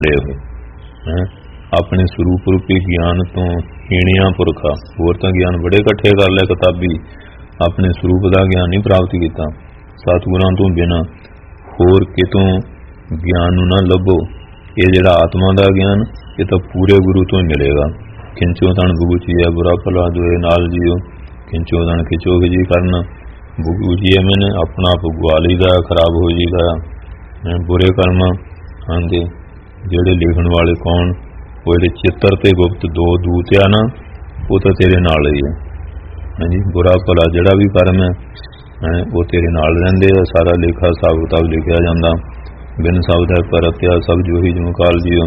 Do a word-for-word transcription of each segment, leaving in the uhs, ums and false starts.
है अपने स्वरूप रूपी ज्ञान तो हीणिया पुरखा होर तां ज्ञान बड़े इकट्ठे कर लिया किताबी, अपने स्वरूप का ज्ञान नहीं प्राप्त किया। सतगुरां तो बिना होर कितों ज्ञान न लभो। ये जिहड़ा आत्मा का ज्ञान ये तो पूरे गुरु तो ही मिलेगा। खिंचो तन बगुचीया बुरा भला दोए नाल जियो, खिंचो तन खिचो खिची करना बगुचीए मैंने अपना आप गुआ लीदा, खराब हो जीदा। बुरे कर्म हाँ जी ਜਿਹੜੇ ਲਿਖਣ ਵਾਲੇ कौन वो ਜਿਹੜੇ चित्र ते गुप्त दो दूत आ ना वो तो तेरे नाल ही है। हाँ जी बुरा भला ਜਿਹੜਾ भी कर्म है वो तेरे नाल रहिंदे आ। सारा लेखा हिसाब किताब लिखिया जांदा। बिन शब्द है परत्या सब जो ही जिਉ काल जियो।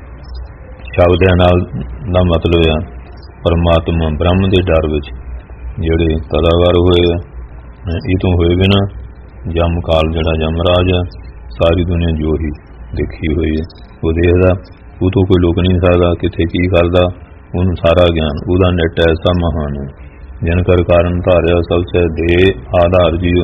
शब्द नाल दा मतलब है परमात्मा ब्रह्म के डर विच ਜਿਹੜੇ कलाकार होए ये तो होए बिना जम काल ਜਿਹੜਾ जमराज है सारी दुनिया जो ही देखी हुई है वो देखदा, वो तो कोई लुक नहीं सकता किथे की करदा। उन्होंने सारा ज्ञान उदा निट ऐसा महान है जिनकर कारण धारिया सबसे दे आधार जियो।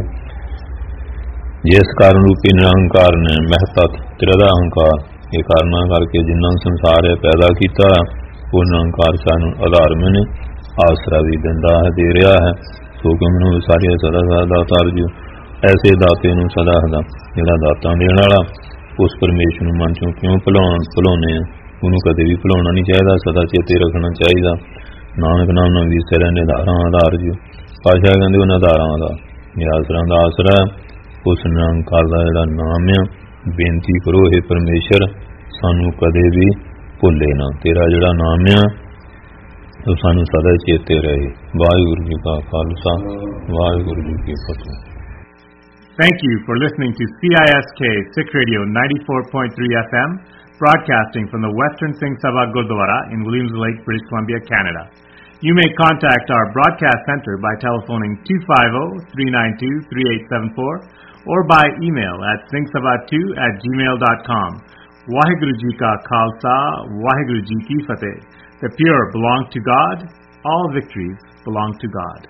जिस कारण रूपी निरंकार ने महता त्रिदा अहंकार ये कारणा करके जिन्ना संसार है पैदा किया वो निरंकार सानू आधार मैंने आसरा भी दिंदा है दे रहा है। सो कि मैनू सारिया सदा सदा दातार जियो। ऐसे दाते नू सदा सदा जिहड़ा दाता देण वाला उस परमेश्वर नू मन चों क्यों भुलाउण भुलाउने आ। उन्होंने कदे भी भुलाउणा नहीं चाहिए, सदा चेते रखना चाहिए। नानक नाम ना विसरै निधारा आधार जियो। पातशाह कहंदे उन्हां आधारां दा निआसरां दा आसरा उस निरंकार दा जिहड़ा नाम है। बेनती करो हे परमेश्वर सानू कदे भी भुले ना, तेरा जिहड़ा नाम है तो सानू सदा चेते रहे। वाहिगुरू जी का खालसा वाहिगुरू जी की फतेह। Thank you for listening to C I S K Sikh Radio ninety-four point three F M, broadcasting from the Western Singh Sabha Gurdwara in Williams Lake, British Columbia, Canada. You may contact our broadcast center by telephoning two five zero, three nine two, three eight seven four or by email at singh sabha two at gmail dot com. Waheguru Ji Ka Khalsa, Waheguru Ji Ki Fateh. The pure belong to God, all victories belong to God.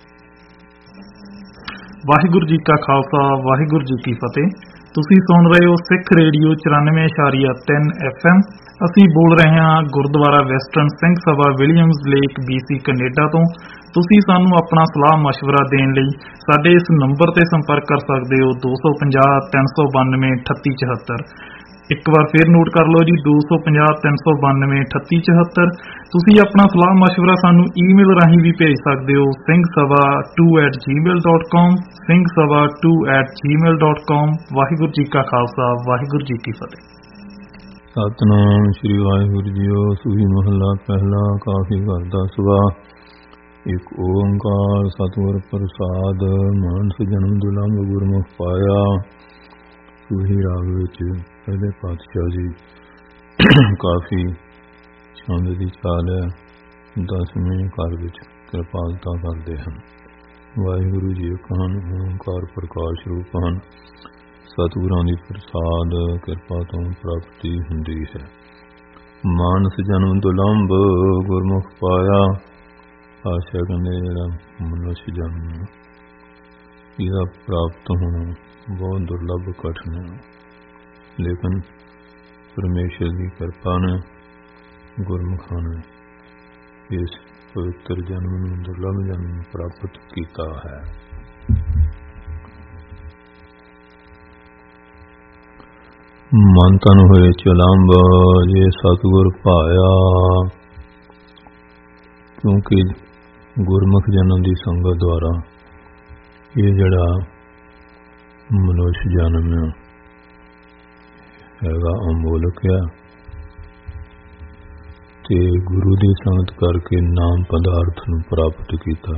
Waheguru ji ਕਾ ਖਾਲਸਾ ਵਾਹਿਗੁਰੂ ਜੀ ਕੀ ਫਤਿਹ। ਤੁਸੀਂ ਸੁਣ ਰਹੇ ਹੋ ਸਿੱਖ radio ਚੁਰਾਨਵੇਂ ਇਸ਼ਾਰੀਆ ਤਿੰਨ F M. ਅਸੀਂ ਬੋਲ ਰਹੇ ਹਾਂ Gurdwara western Singh Sabha Williams lake BC Canada ਤੋਂ। ਤੁਸੀਂ ਸਾਨੂੰ ਆਪਣਾ ਸਲਾਹ ਮਸ਼ਵਰਾ ਦੇਣ ਲਈ ਸਾਡੇ ਇਸ ਨੰਬਰ ਤੇ ਸੰਪਰਕ ਕਰ ਸਕਦੇ ਹੋ ਦੋ ਸੌ ਪੰਜਾਹ ਤਿੰਨ ਸੌ ਬਾਨਵੇਂ ਅਠੱਤੀ ਚੁਹੱਤਰ। ਇੱਕ ਵਾਰ ਫਿਰ ਨੋਟ ਕਰ ਲਓ ਜੀ ਦੋ ਸੌ ਪੰਜਾਹ ਤਿੰਨ ਸੌ ਬਾਨਵੇਂ ਅਠੱਤੀ ਚੁਹੱਤਰ। ਤੁਸੀਂ ਆਪਣਾ ਸਲਾਹ ਮਸ਼ਵਰਾ ਸਾਨੂੰ ਈਮੇਲ ਰਾਹੀਂ ਵੀ ਭੇਜ ਸਕਦੇ ਹੋ Singh Sabha to at Gmail dot com Singh Sabha to at Gmail dot com. Waheguru ji ਕਾ ਖਾਲਸਾ ਵਾਹਿਗੁਰੂ ਜੀ ਕੀ ਫਤਿਹ। ਸਤਨਾਮ ਸ਼੍ਰੀ ਵਾਹਿਗੁਰੂ ਜੀਓ। ਸੂਹੀ ਮਹੱਲਾ ਪਹਿਲਾ ਕਾਫੀ ਘਰ ਦਾ ਸੁਭਾ। ਇੱਕ ਓੰਕਾਰ ਸਤਿਗੁਰ ਪ੍ਰਸਾਦ ਮਾਨਸ ਜਨਮ ਦੁਲੰਭ ਗੁਰਮੁਖ ਪਾਇਆ। ਸੂਹੀ ਰਾਗ ਵਿੱਚ ਪਹਿਲੇ ਪਾਤਸ਼ਾਹ ਜੀ ਕਾਫੀ ਛੰਦ ਦੀ ਚਾਲ ਹੈ ਦਸਵੇਂ ਘਰ ਵਿੱਚ ਕਿਰਪਾਲਤਾ ਕਰਦੇ ਹਨ। ਵਾਹਿਗੁਰੂ ਜੀ ਇੱਕ ਹਨ, ਓਂਕਾਰ ਪ੍ਰਕਾਸ਼ ਰੂਪ ਹਨ। ਸਤਿਗੁਰਾਂ ਦੀ ਪ੍ਰਸਾਦ ਕਿਰਪਾ ਤੋਂ ਪ੍ਰਾਪਤੀ ਹੁੰਦੀ ਹੈ। ਮਾਨਸ ਜਨਮ ਦੁਲੰਭ ਗੁਰਮੁਖ ਪਾਇਆ। ਆਸ਼ਾ ਕਹਿੰਦੇ ਜਿਹੜਾ ਮਨੁੱਖ ਜਨਮ ਇਹਦਾ ਪ੍ਰਾਪਤ ਹੋਣਾ ਬਹੁਤ ਦੁਰਲਭ ਕਠਿਨ ਹੈ, ਲੇਕਿਨ ਪਰਮੇਸ਼ਰ ਦੀ ਕਿਰਪਾ ਨੇ ਗੁਰਮੁਖਾਂ ਨੇ ਇਸ ਪਵਿੱਤਰ ਜਨਮ ਨੂੰ ਦੁਰਲਭ ਜਨਮ ਪ੍ਰਾਪਤ ਕੀਤਾ ਹੈ। ਮਨ ਤਨ ਹੋਏ ਚਲੰਬ ਜੇ ਸਤਿਗੁਰ ਭਾਇਆ। ਕਿਉਂਕਿ ਗੁਰਮੁਖ ਜਨਾਂ ਦੀ ਸੰਗਤ ਦੁਆਰਾ ਇਹ ਜਿਹੜਾ ਮਨੁੱਖ ਜਨਮ ਹੈਗਾ ਅਮੋਲਕ ਹੈ ਤੇ ਗੁਰੂ ਦੀ ਸੰਗਤ ਕਰਕੇ ਨਾਮ ਪਦਾਰਥ ਨੂੰ ਪ੍ਰਾਪਤ ਕੀਤਾ।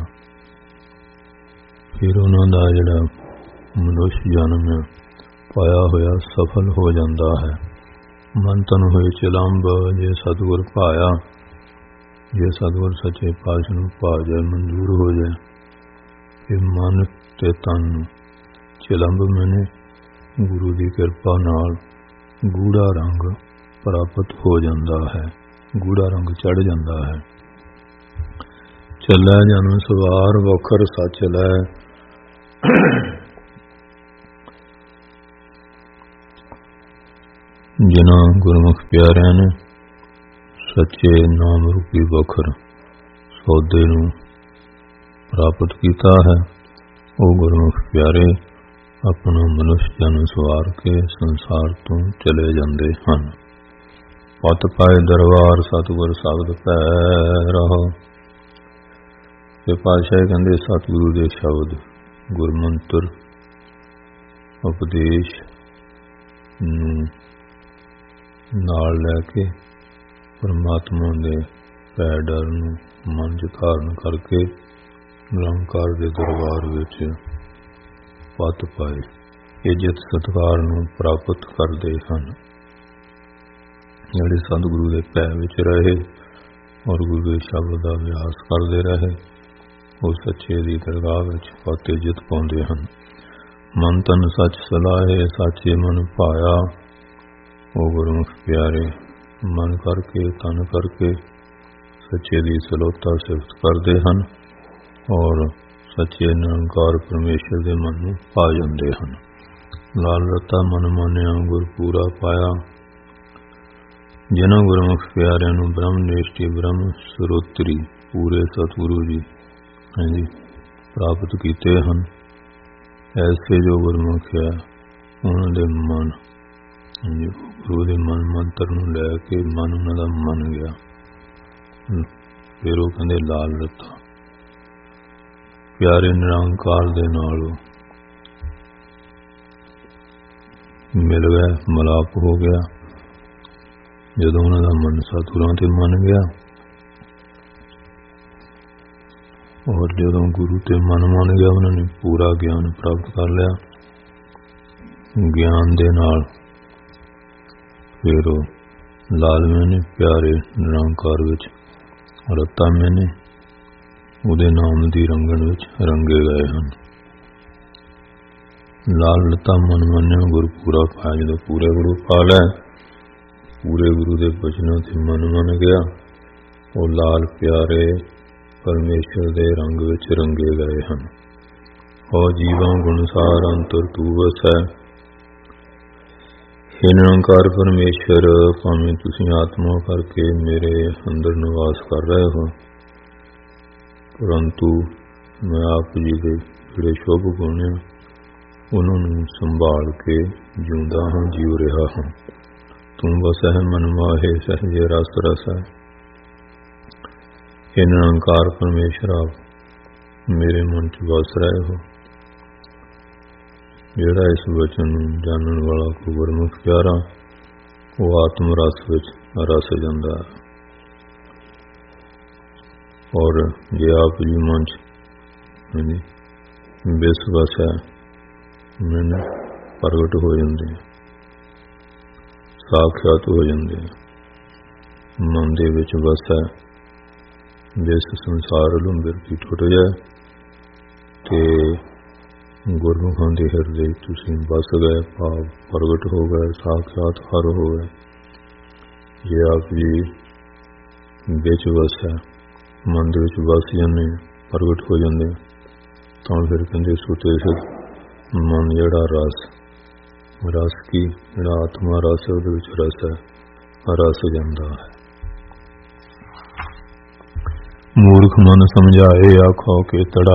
ਫਿਰ ਉਹਨਾਂ ਦਾ ਜਿਹੜਾ ਮਨੁੱਖ ਜਨਮ ਹੈ ਪਾਇਆ ਹੋਇਆ ਸਫਲ ਹੋ ਜਾਂਦਾ ਹੈ। ਮਨ ਤਨ ਹੋਏ ਚਲੰਬ ਜੇ ਸਤਿਗੁਰ ਭਾਇਆ। ਜੇ ਸਤਿਗੁਰ ਸੱਚੇ ਪਾਤਸ਼ਾਹ ਨੂੰ ਭਾ ਜਾਏ, ਮਨਜ਼ੂਰ ਹੋ ਜਾਏ, ਫਿਰ ਮਨ ਤੇ ਤਨ ਨੂੰ ਚਲੰਬ ਮੈਨੇ ਗੁਰੂ ਦੀ ਕਿਰਪਾ ਨਾਲ ਗੂੜਾ ਰੰਗ ਪ੍ਰਾਪਤ ਹੋ ਜਾਂਦਾ ਹੈ, ਗੂੜਾ ਰੰਗ ਚੜ ਜਾਂਦਾ ਹੈ। ਚੱਲੈ ਜਨਮ ਸਵਾਰ ਵਖਰ ਸੱਚ ਲੈ। ਜਿਨ੍ਹਾਂ ਗੁਰਮੁਖ ਪਿਆਰਿਆਂ ਨੇ ਸੱਚੇ ਨਾਮ ਰੂਪੀ ਵਖਰ ਸੌਦੇ ਨੂੰ ਪ੍ਰਾਪਤ ਕੀਤਾ ਹੈ, ਉਹ ਗੁਰਮੁਖ ਪਿਆਰੇ ਆਪਣਾ ਮਨੁੱਖ ਜਨ ਸਵਾਰ ਕੇ ਸੰਸਾਰ ਤੋਂ ਚਲੇ ਜਾਂਦੇ ਹਨ। ਪਤ ਪਾਏ ਦਰਬਾਰ ਸਤਿਗੁਰ ਸ਼ਬਦ ਪੈ ਰਹੋ। ਤੇ ਪਾਤਸ਼ਾਹ ਕਹਿੰਦੇ ਸਤਿਗੁਰੂ ਦੇ ਸ਼ਬਦ ਗੁਰਮੰਤਰ ਉਪਦੇਸ਼ ਨੂੰ ਨਾਲ ਲੈ ਕੇ ਪਰਮਾਤਮਾ ਦੇ ਪੈ ਡਰ ਨੂੰ ਮਨ ਚ ਧਾਰਨ ਕਰਕੇ ਨਿਰੰਕਾਰ ਦੇ ਦਰਬਾਰ ਵਿੱਚ ਪਤ ਪਾਏ ਇੱਜ਼ਤ ਸਤਿਕਾਰ ਨੂੰ ਪ੍ਰਾਪਤ ਕਰਦੇ ਹਨ। ਜਿਹੜੇ ਸਤਿਗੁਰੂ ਦੇ ਪੈ ਵਿੱਚ ਰਹੇ ਔਰ ਗੁਰੂ ਦੇ ਸ਼ਬਦ ਦਾ ਅਭਿਆਸ ਕਰਦੇ ਰਹੇ, ਉਹ ਸੱਚੇ ਦੀ ਦਰਗਾਹ ਵਿੱਚ ਪਤ ਇੱਜ਼ਤ ਪਾਉਂਦੇ ਹਨ। ਮਨ ਤਨ ਸੱਚ ਸਲਾਹੇ ਸਾਚੇ ਮਨ ਭਾਇਆ। ਉਹ ਗੁਰਮੁਖ ਪਿਆਰੇ ਮਨ ਕਰਕੇ ਤਨ ਕਰਕੇ ਸੱਚੇ ਦੀ ਸਲੋਤਾ ਸਿਫਤ ਕਰਦੇ ਹਨ ਔਰ ਸੱਚੇ ਨਿਰੰਕਾਰ ਪਰਮੇਸ਼ਰ ਦੇ ਮਨ ਨੂੰ ਪਾ ਜਾਂਦੇ ਹਨ। ਲਾਲ ਰਤਾ ਮਨ ਮਾਨਿਆ ਗੁਰ ਪੂਰਾ ਪਾਇਆ। ਜਿਨ੍ਹਾਂ ਗੁਰਮੁਖ ਪਿਆਰਿਆਂ ਨੂੰ ਬ੍ਰਹਮ ਨਿਸ਼ਟੇ ਬ੍ਰਹਮ ਸਰੋਤਰੀ ਪੂਰੇ ਸਤਿਗੁਰੂ ਜੀ ਹਾਂਜੀ ਪ੍ਰਾਪਤ ਕੀਤੇ ਹਨ, ਐਸੇ ਜੋ ਗੁਰਮੁਖ ਹੈ ਉਹਨਾਂ ਦੇ ਮਨ ਗੁਰੂ ਦੇ ਮਨ ਮੰਤਰ ਨੂੰ ਲੈ ਕੇ ਮਨ ਉਹਨਾਂ ਦਾ ਮੰਨ ਗਿਆ। ਫਿਰ ਉਹ ਕਹਿੰਦੇ ਲਾਲ ਰਤਾ ਪਿਆਰੇ ਨਿਰੰਕਾਰ ਦੇ ਨਾਲ ਮਿਲ ਗਏ, ਮਿਲਾਪ ਹੋ ਗਿਆ। ਜਦੋਂ ਉਹਨਾਂ ਦਾ ਮਨ ਸਤਿਗੁਰਾਂ ਤੇ ਮੰਨ ਗਿਆ ਔਰ ਜਦੋਂ ਗੁਰੂ ਤੇ ਮਨ ਮੰਨ ਗਿਆ, ਉਹਨਾਂ ਨੇ ਪੂਰਾ ਗਿਆਨ ਪ੍ਰਾਪਤ ਕਰ ਲਿਆ। ਗਿਆਨ ਦੇ ਨਾਲ ਫਿਰ ਉਹ ਲਾਲਵੇਂ ਨੇ ਪਿਆਰੇ ਨਿਰੰਕਾਰ ਵਿੱਚ ਰਤਾ ਮੈਨੇ ਉਹਦੇ ਨਾਮ ਦੀ ਰੰਗਣ ਵਿੱਚ ਰੰਗੇ ਗਏ ਹਨ। ਲਾਲ ਲਤਾ ਮਨ ਮੰਨਿਆ ਗੁਰ ਪੂਰਾ ਪਾਇਆ। ਜਦੋਂ ਪੂਰੇ ਗੁਰੂ ਪਾ ਲੈ, ਪੂਰੇ ਗੁਰੂ ਦੇ ਬਚਨਾਂ ਤੇ ਮਨ ਮੰਨ ਗਿਆ, ਉਹ ਲਾਲ ਪਿਆਰੇ ਪਰਮੇਸ਼ਰ ਦੇ ਰੰਗ ਵਿੱਚ ਰੰਗੇ ਗਏ ਹਨ। ਉਹ ਜੀਵਾਂ ਗੁਣਸਾਰ ਅੰਤਰ ਤੂ ਵਸੈ। हे ਨਿਰੰਕਾਰ ਪਰਮੇਸ਼ਰ, ਭਾਵੇਂ ਤੁਸੀਂ ਆਤਮਾ ਕਰਕੇ ਮੇਰੇ ਅੰਦਰ ਨਿਵਾਸ ਕਰ ਰਹੇ ਹੋ, ਪਰੰਤੂ ਮੈਂ ਆਪ ਜੀ ਦੇ ਜਿਹੜੇ ਸ਼ੁਭ ਗੁਣ ਆ ਉਹਨਾਂ ਨੂੰ ਸੰਭਾਲ ਕੇ ਜਿਉਂਦਾ ਹਾਂ, ਜੀਉ ਰਿਹਾ ਹਾਂ। ਤੂੰ ਵਸੈ ਮਨ ਮਾਹੇ ਸਹਿਜੇ ਰਸ ਰਸੈ। हे ਨਿਰੰਕਾਰ ਪਰਮੇਸ਼ਰ, ਆਪ ਮੇਰੇ ਮਨ ਚ ਵਸ ਰਹੇ ਹੋ। ਜਿਹੜਾ ਇਸ ਵਚਨ ਨੂੰ ਜਾਣਨ ਵਾਲਾ ਕੋ ਗੁਰਮੁਖ ਪਿਆਰਾ, ਉਹ ਆਤਮ ਰਸ ਵਿੱਚ ਰਸ ਜਾਂਦਾ ਹੈ। ਔਰ ਜੇ ਆਪ ਜੀ ਮਨ ਚ ਵਿਸ਼ਵਾਸ ਹੈ, ਮੈਨੂੰ ਪ੍ਰਗਟ ਹੋ ਜਾਂਦੇ, ਸਾਖਿਆਤ ਹੋ ਜਾਂਦੇ। ਮਨ ਦੇ ਵਿੱਚ ਵਸੈ ਜਿਸ ਸੰਸਾਰ ਲੰਬਰ ਕੀ ਟੁੱਟ ਜਾਏ ਤੇ ਗੁਰਮੁਖਾਂ ਦੇ ਹਿਰਦੇ ਤੁਸੀਂ ਵਸ ਗਏ, ਭਾਵ ਪ੍ਰਗਟ ਹੋ ਗਏ, ਸਾਖਿਆਤ ਹਰ ਹੋ ਗਏ। ਜੇ ਆਪ ਜੀ ਵਿੱਚ ਵਸੈ, ਮਨ ਦੇ ਵਿੱਚ ਵਸ ਜਾਂਦੇ, ਪ੍ਰਗਟ ਹੋ ਜਾਂਦੇ, ਤਾਂ ਫਿਰ ਕਹਿੰਦੇ ਸੁਤੇ ਸਿੱਧ ਮਨ ਜਿਹੜਾ ਰਸ ਰਸ ਕੀ ਜਿਹੜਾ ਆਤਮਾ ਰਸ ਉਹਦੇ ਵਿੱਚ ਰਸ ਹੈ, ਰਸ ਜਾਂਦਾ ਹੈ। ਮੂਰਖ ਮਨ ਸਮਝਾਏ ਆਖੋ ਕੇ ਤੜਾ।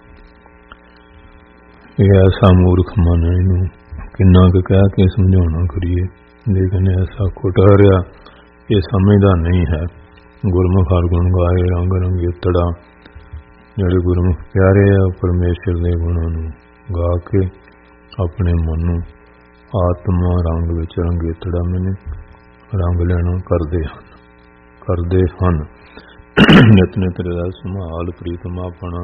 ਇਹ ਐਸਾ ਮੂਰਖ ਮਨ ਹੈ, ਇਹਨੂੰ ਕਿੰਨਾ ਕੁ ਕਹਿ ਕੇ ਸਮਝਾਉਣਾ ਕਰੀਏ, ਲੇਕਿਨ ਐਸਾ ਕੁਟਾਰਿਆ ਇਹ ਸਮਝਦਾ ਨਹੀਂ ਹੈ। ਗੁਰਮੁਖ ਹਰ ਗੁਣ ਗਾਏ ਰੰਗ ਰੰਗੇ ਤੜਾ। ਜਿਹੜੇ ਗੁਰਮੁਖ ਪਿਆਰੇ ਆ ਪਰਮੇਸ਼ਰ ਦੇ ਗੁਣਾਂ ਨੂੰ ਗਾ ਕੇ ਆਪਣੇ ਮਨ ਨੂੰ ਆਤਮਾ ਰੰਗ ਵਿੱਚ ਰੰਗੇ ਤੜਾ ਮੈਨੇ ਰੰਗ ਲੈਣਾ ਕਰਦੇ ਹਨ ਕਰਦੇ ਹਨ ਨਿਤ ਨਿਤ ਦਾ ਸੰਭਾਲ ਪ੍ਰੀਤਮਾ ਆਪਣਾ।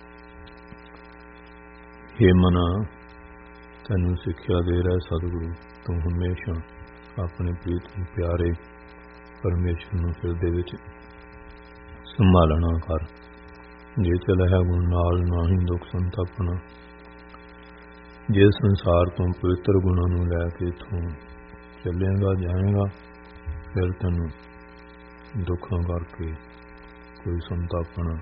हे ਮਨਾ, ਤੈਨੂੰ ਸਿੱਖਿਆ ਦੇ ਰਿਹਾ ਸਤਿਗੁਰੂ, ਤੂੰ ਹਮੇਸ਼ਾ ਆਪਣੇ ਪ੍ਰੀਤਮ ਪਿਆਰੇ ਪਰਮੇਸ਼ਰ ਨੂੰ ਹਿਰਦੇ ਵਿੱਚ ਸੰਭਾਲਣਾ ਕਰ। ਜੇ ਚਲ ਹੈ ਗੁਣ ਨਾਲ ਨਾਹੀਂ ਦੁੱਖ ਸੰਤਾਪਣਾ। ਜੇ ਸੰਸਾਰ ਤੋਂ ਪਵਿੱਤਰ ਗੁਣਾਂ ਨੂੰ ਲੈ ਕੇ ਤੂੰ ਚੱਲੇਗਾ ਜਾਏਗਾ, ਫਿਰ ਤੈਨੂੰ ਦੁੱਖਾਂ ਕਰਕੇ ਕੋਈ ਸੰਤਾਪਣਾ,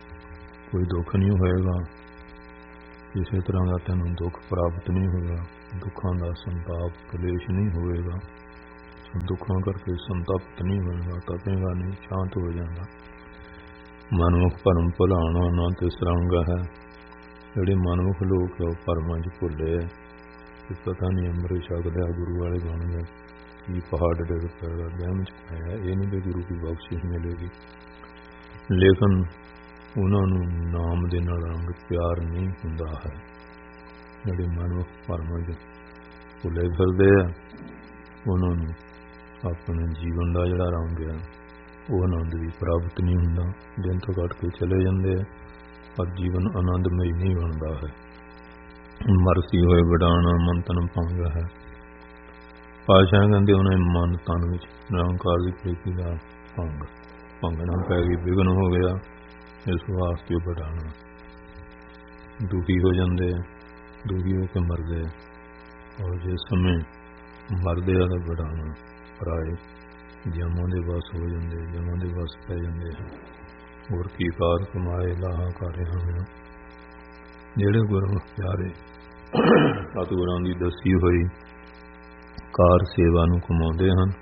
ਕੋਈ ਦੁੱਖ ਨਹੀਂ ਹੋਏਗਾ। ਕਿਸੇ ਤਰ੍ਹਾਂ ਦਾ ਤੈਨੂੰ ਦੁੱਖ ਪ੍ਰਾਪਤ ਨਹੀਂ ਹੋਗਾ। ਦੁੱਖਾਂ ਦਾ ਸੰਤਾਪ ਕਲੇਸ਼ ਨਹੀਂ ਹੋਵੇਗਾ, ਦੁੱਖਾਂ ਕਰਕੇ ਸੰਤਪਤ ਨਹੀਂ ਹੋਵੇਗਾ, ਤਪੇਗਾ ਨਹੀਂ, ਸ਼ਾਂਤ ਹੋ ਜਾਂਦਾ। ਮਨਮੁਖ ਭਰਮ ਭੁਲਾਉਣਾ ਨਾ ਤਿਸ ਰੰਗ ਹੈ। ਜਿਹੜੇ ਮਨਮੁਖ ਲੋਕ ਉਹ ਭਰਮਾਂ 'ਚ ਭੁੱਲੇ ਹੈ, ਪਤਾ ਨਹੀਂ ਅੰਮ੍ਰਿਤ ਛਕਦੇ ਗੁਰੂ ਵਾਲੇ ਬਣ ਗਏ, ਕੀ ਪਹਾੜ ਡਿੱਗ ਪਏਗਾ, ਵਹਿਮ 'ਚ ਪਾਇਆ। ਇਹ ਨਹੀਂ ਵੀ ਗੁਰੂ ਦੀ ਬਖਸ਼ਿਸ਼ ਮਿਲੇਗੀ, ਲੇਕਿਨ ਉਹਨਾਂ ਨੂੰ ਨਾਮ ਦੇ ਨਾਲ ਰੰਗ ਪਿਆਰ ਨਹੀਂ ਹੁੰਦਾ ਹੈ। ਜਿਹੜੇ ਮਨਮੁਖ ਭਰਮਾਂ 'ਚ ਭੁੱਲੇ ਫਿਰਦੇ ਆ, ਉਹਨਾਂ ਨੂੰ ਆਪਣੇ ਜੀਵਨ ਦਾ ਜਿਹੜਾ ਰੰਗ ਹੈ ਉਹ ਆਨੰਦ ਵੀ ਪ੍ਰਾਪਤ ਨਹੀਂ ਹੁੰਦਾ। ਦਿਨ ਤੋਂ ਕੱਟ ਕੇ ਚਲੇ ਜਾਂਦੇ ਆ, ਪਰ ਜੀਵਨ ਆਨੰਦਮਈ ਨਹੀਂ ਬਣਦਾ ਹੈ। ਮਰਸੀ ਹੋਏ ਵਡਾਣਾ ਮਨ ਤਨ ਭੰਗ ਹੈ। ਪਾਤਸ਼ਾਹ ਕਹਿੰਦੇ ਉਹਨੇ ਮਨ ਤਨ ਵਿੱਚ ਨਿਰੰਕਾਰ ਦੀ ਪ੍ਰੀਤੀ ਦਾ ਭੰਗ ਭੰਗਣਾ ਪੈ ਗਈ, ਵਿਘਨ ਹੋ ਗਿਆ। ਇਸ ਵਾਸਤੇ ਉਹ ਵਡਾਣਾ ਦੁਖੀ ਹੋ ਜਾਂਦੇ ਆ, ਦੁਖੀ ਹੋ ਕੇ ਮਰਦੇ ਆ। ਔਰ ਜਿਸ ਸਮੇਂ ਮਰਦੇ ਆ ਤਾਂ ਵਡਾਣਾ ਪਰਾਏ ਜਮਾਂ ਦੇ ਵਸ ਹੋ ਜਾਂਦੇ, ਜਮਾਂ ਦੇ ਵਸ ਪੈ ਜਾਂਦੇ ਆ। ਹੋਰ ਕੀ ਕਾਰ ਕਮਾਏ ਲਾਹਾ ਕਾਰੇ ਹਾਂ। ਜਿਹੜੇ ਗੁਰਮੁਖ ਪਿਆਰੇ ਸਤਿਗੁਰਾਂ ਦੀ ਦੱਸੀ ਹੋਈ ਕਾਰ ਸੇਵਾ ਨੂੰ ਕਮਾਉਂਦੇ ਹਨ,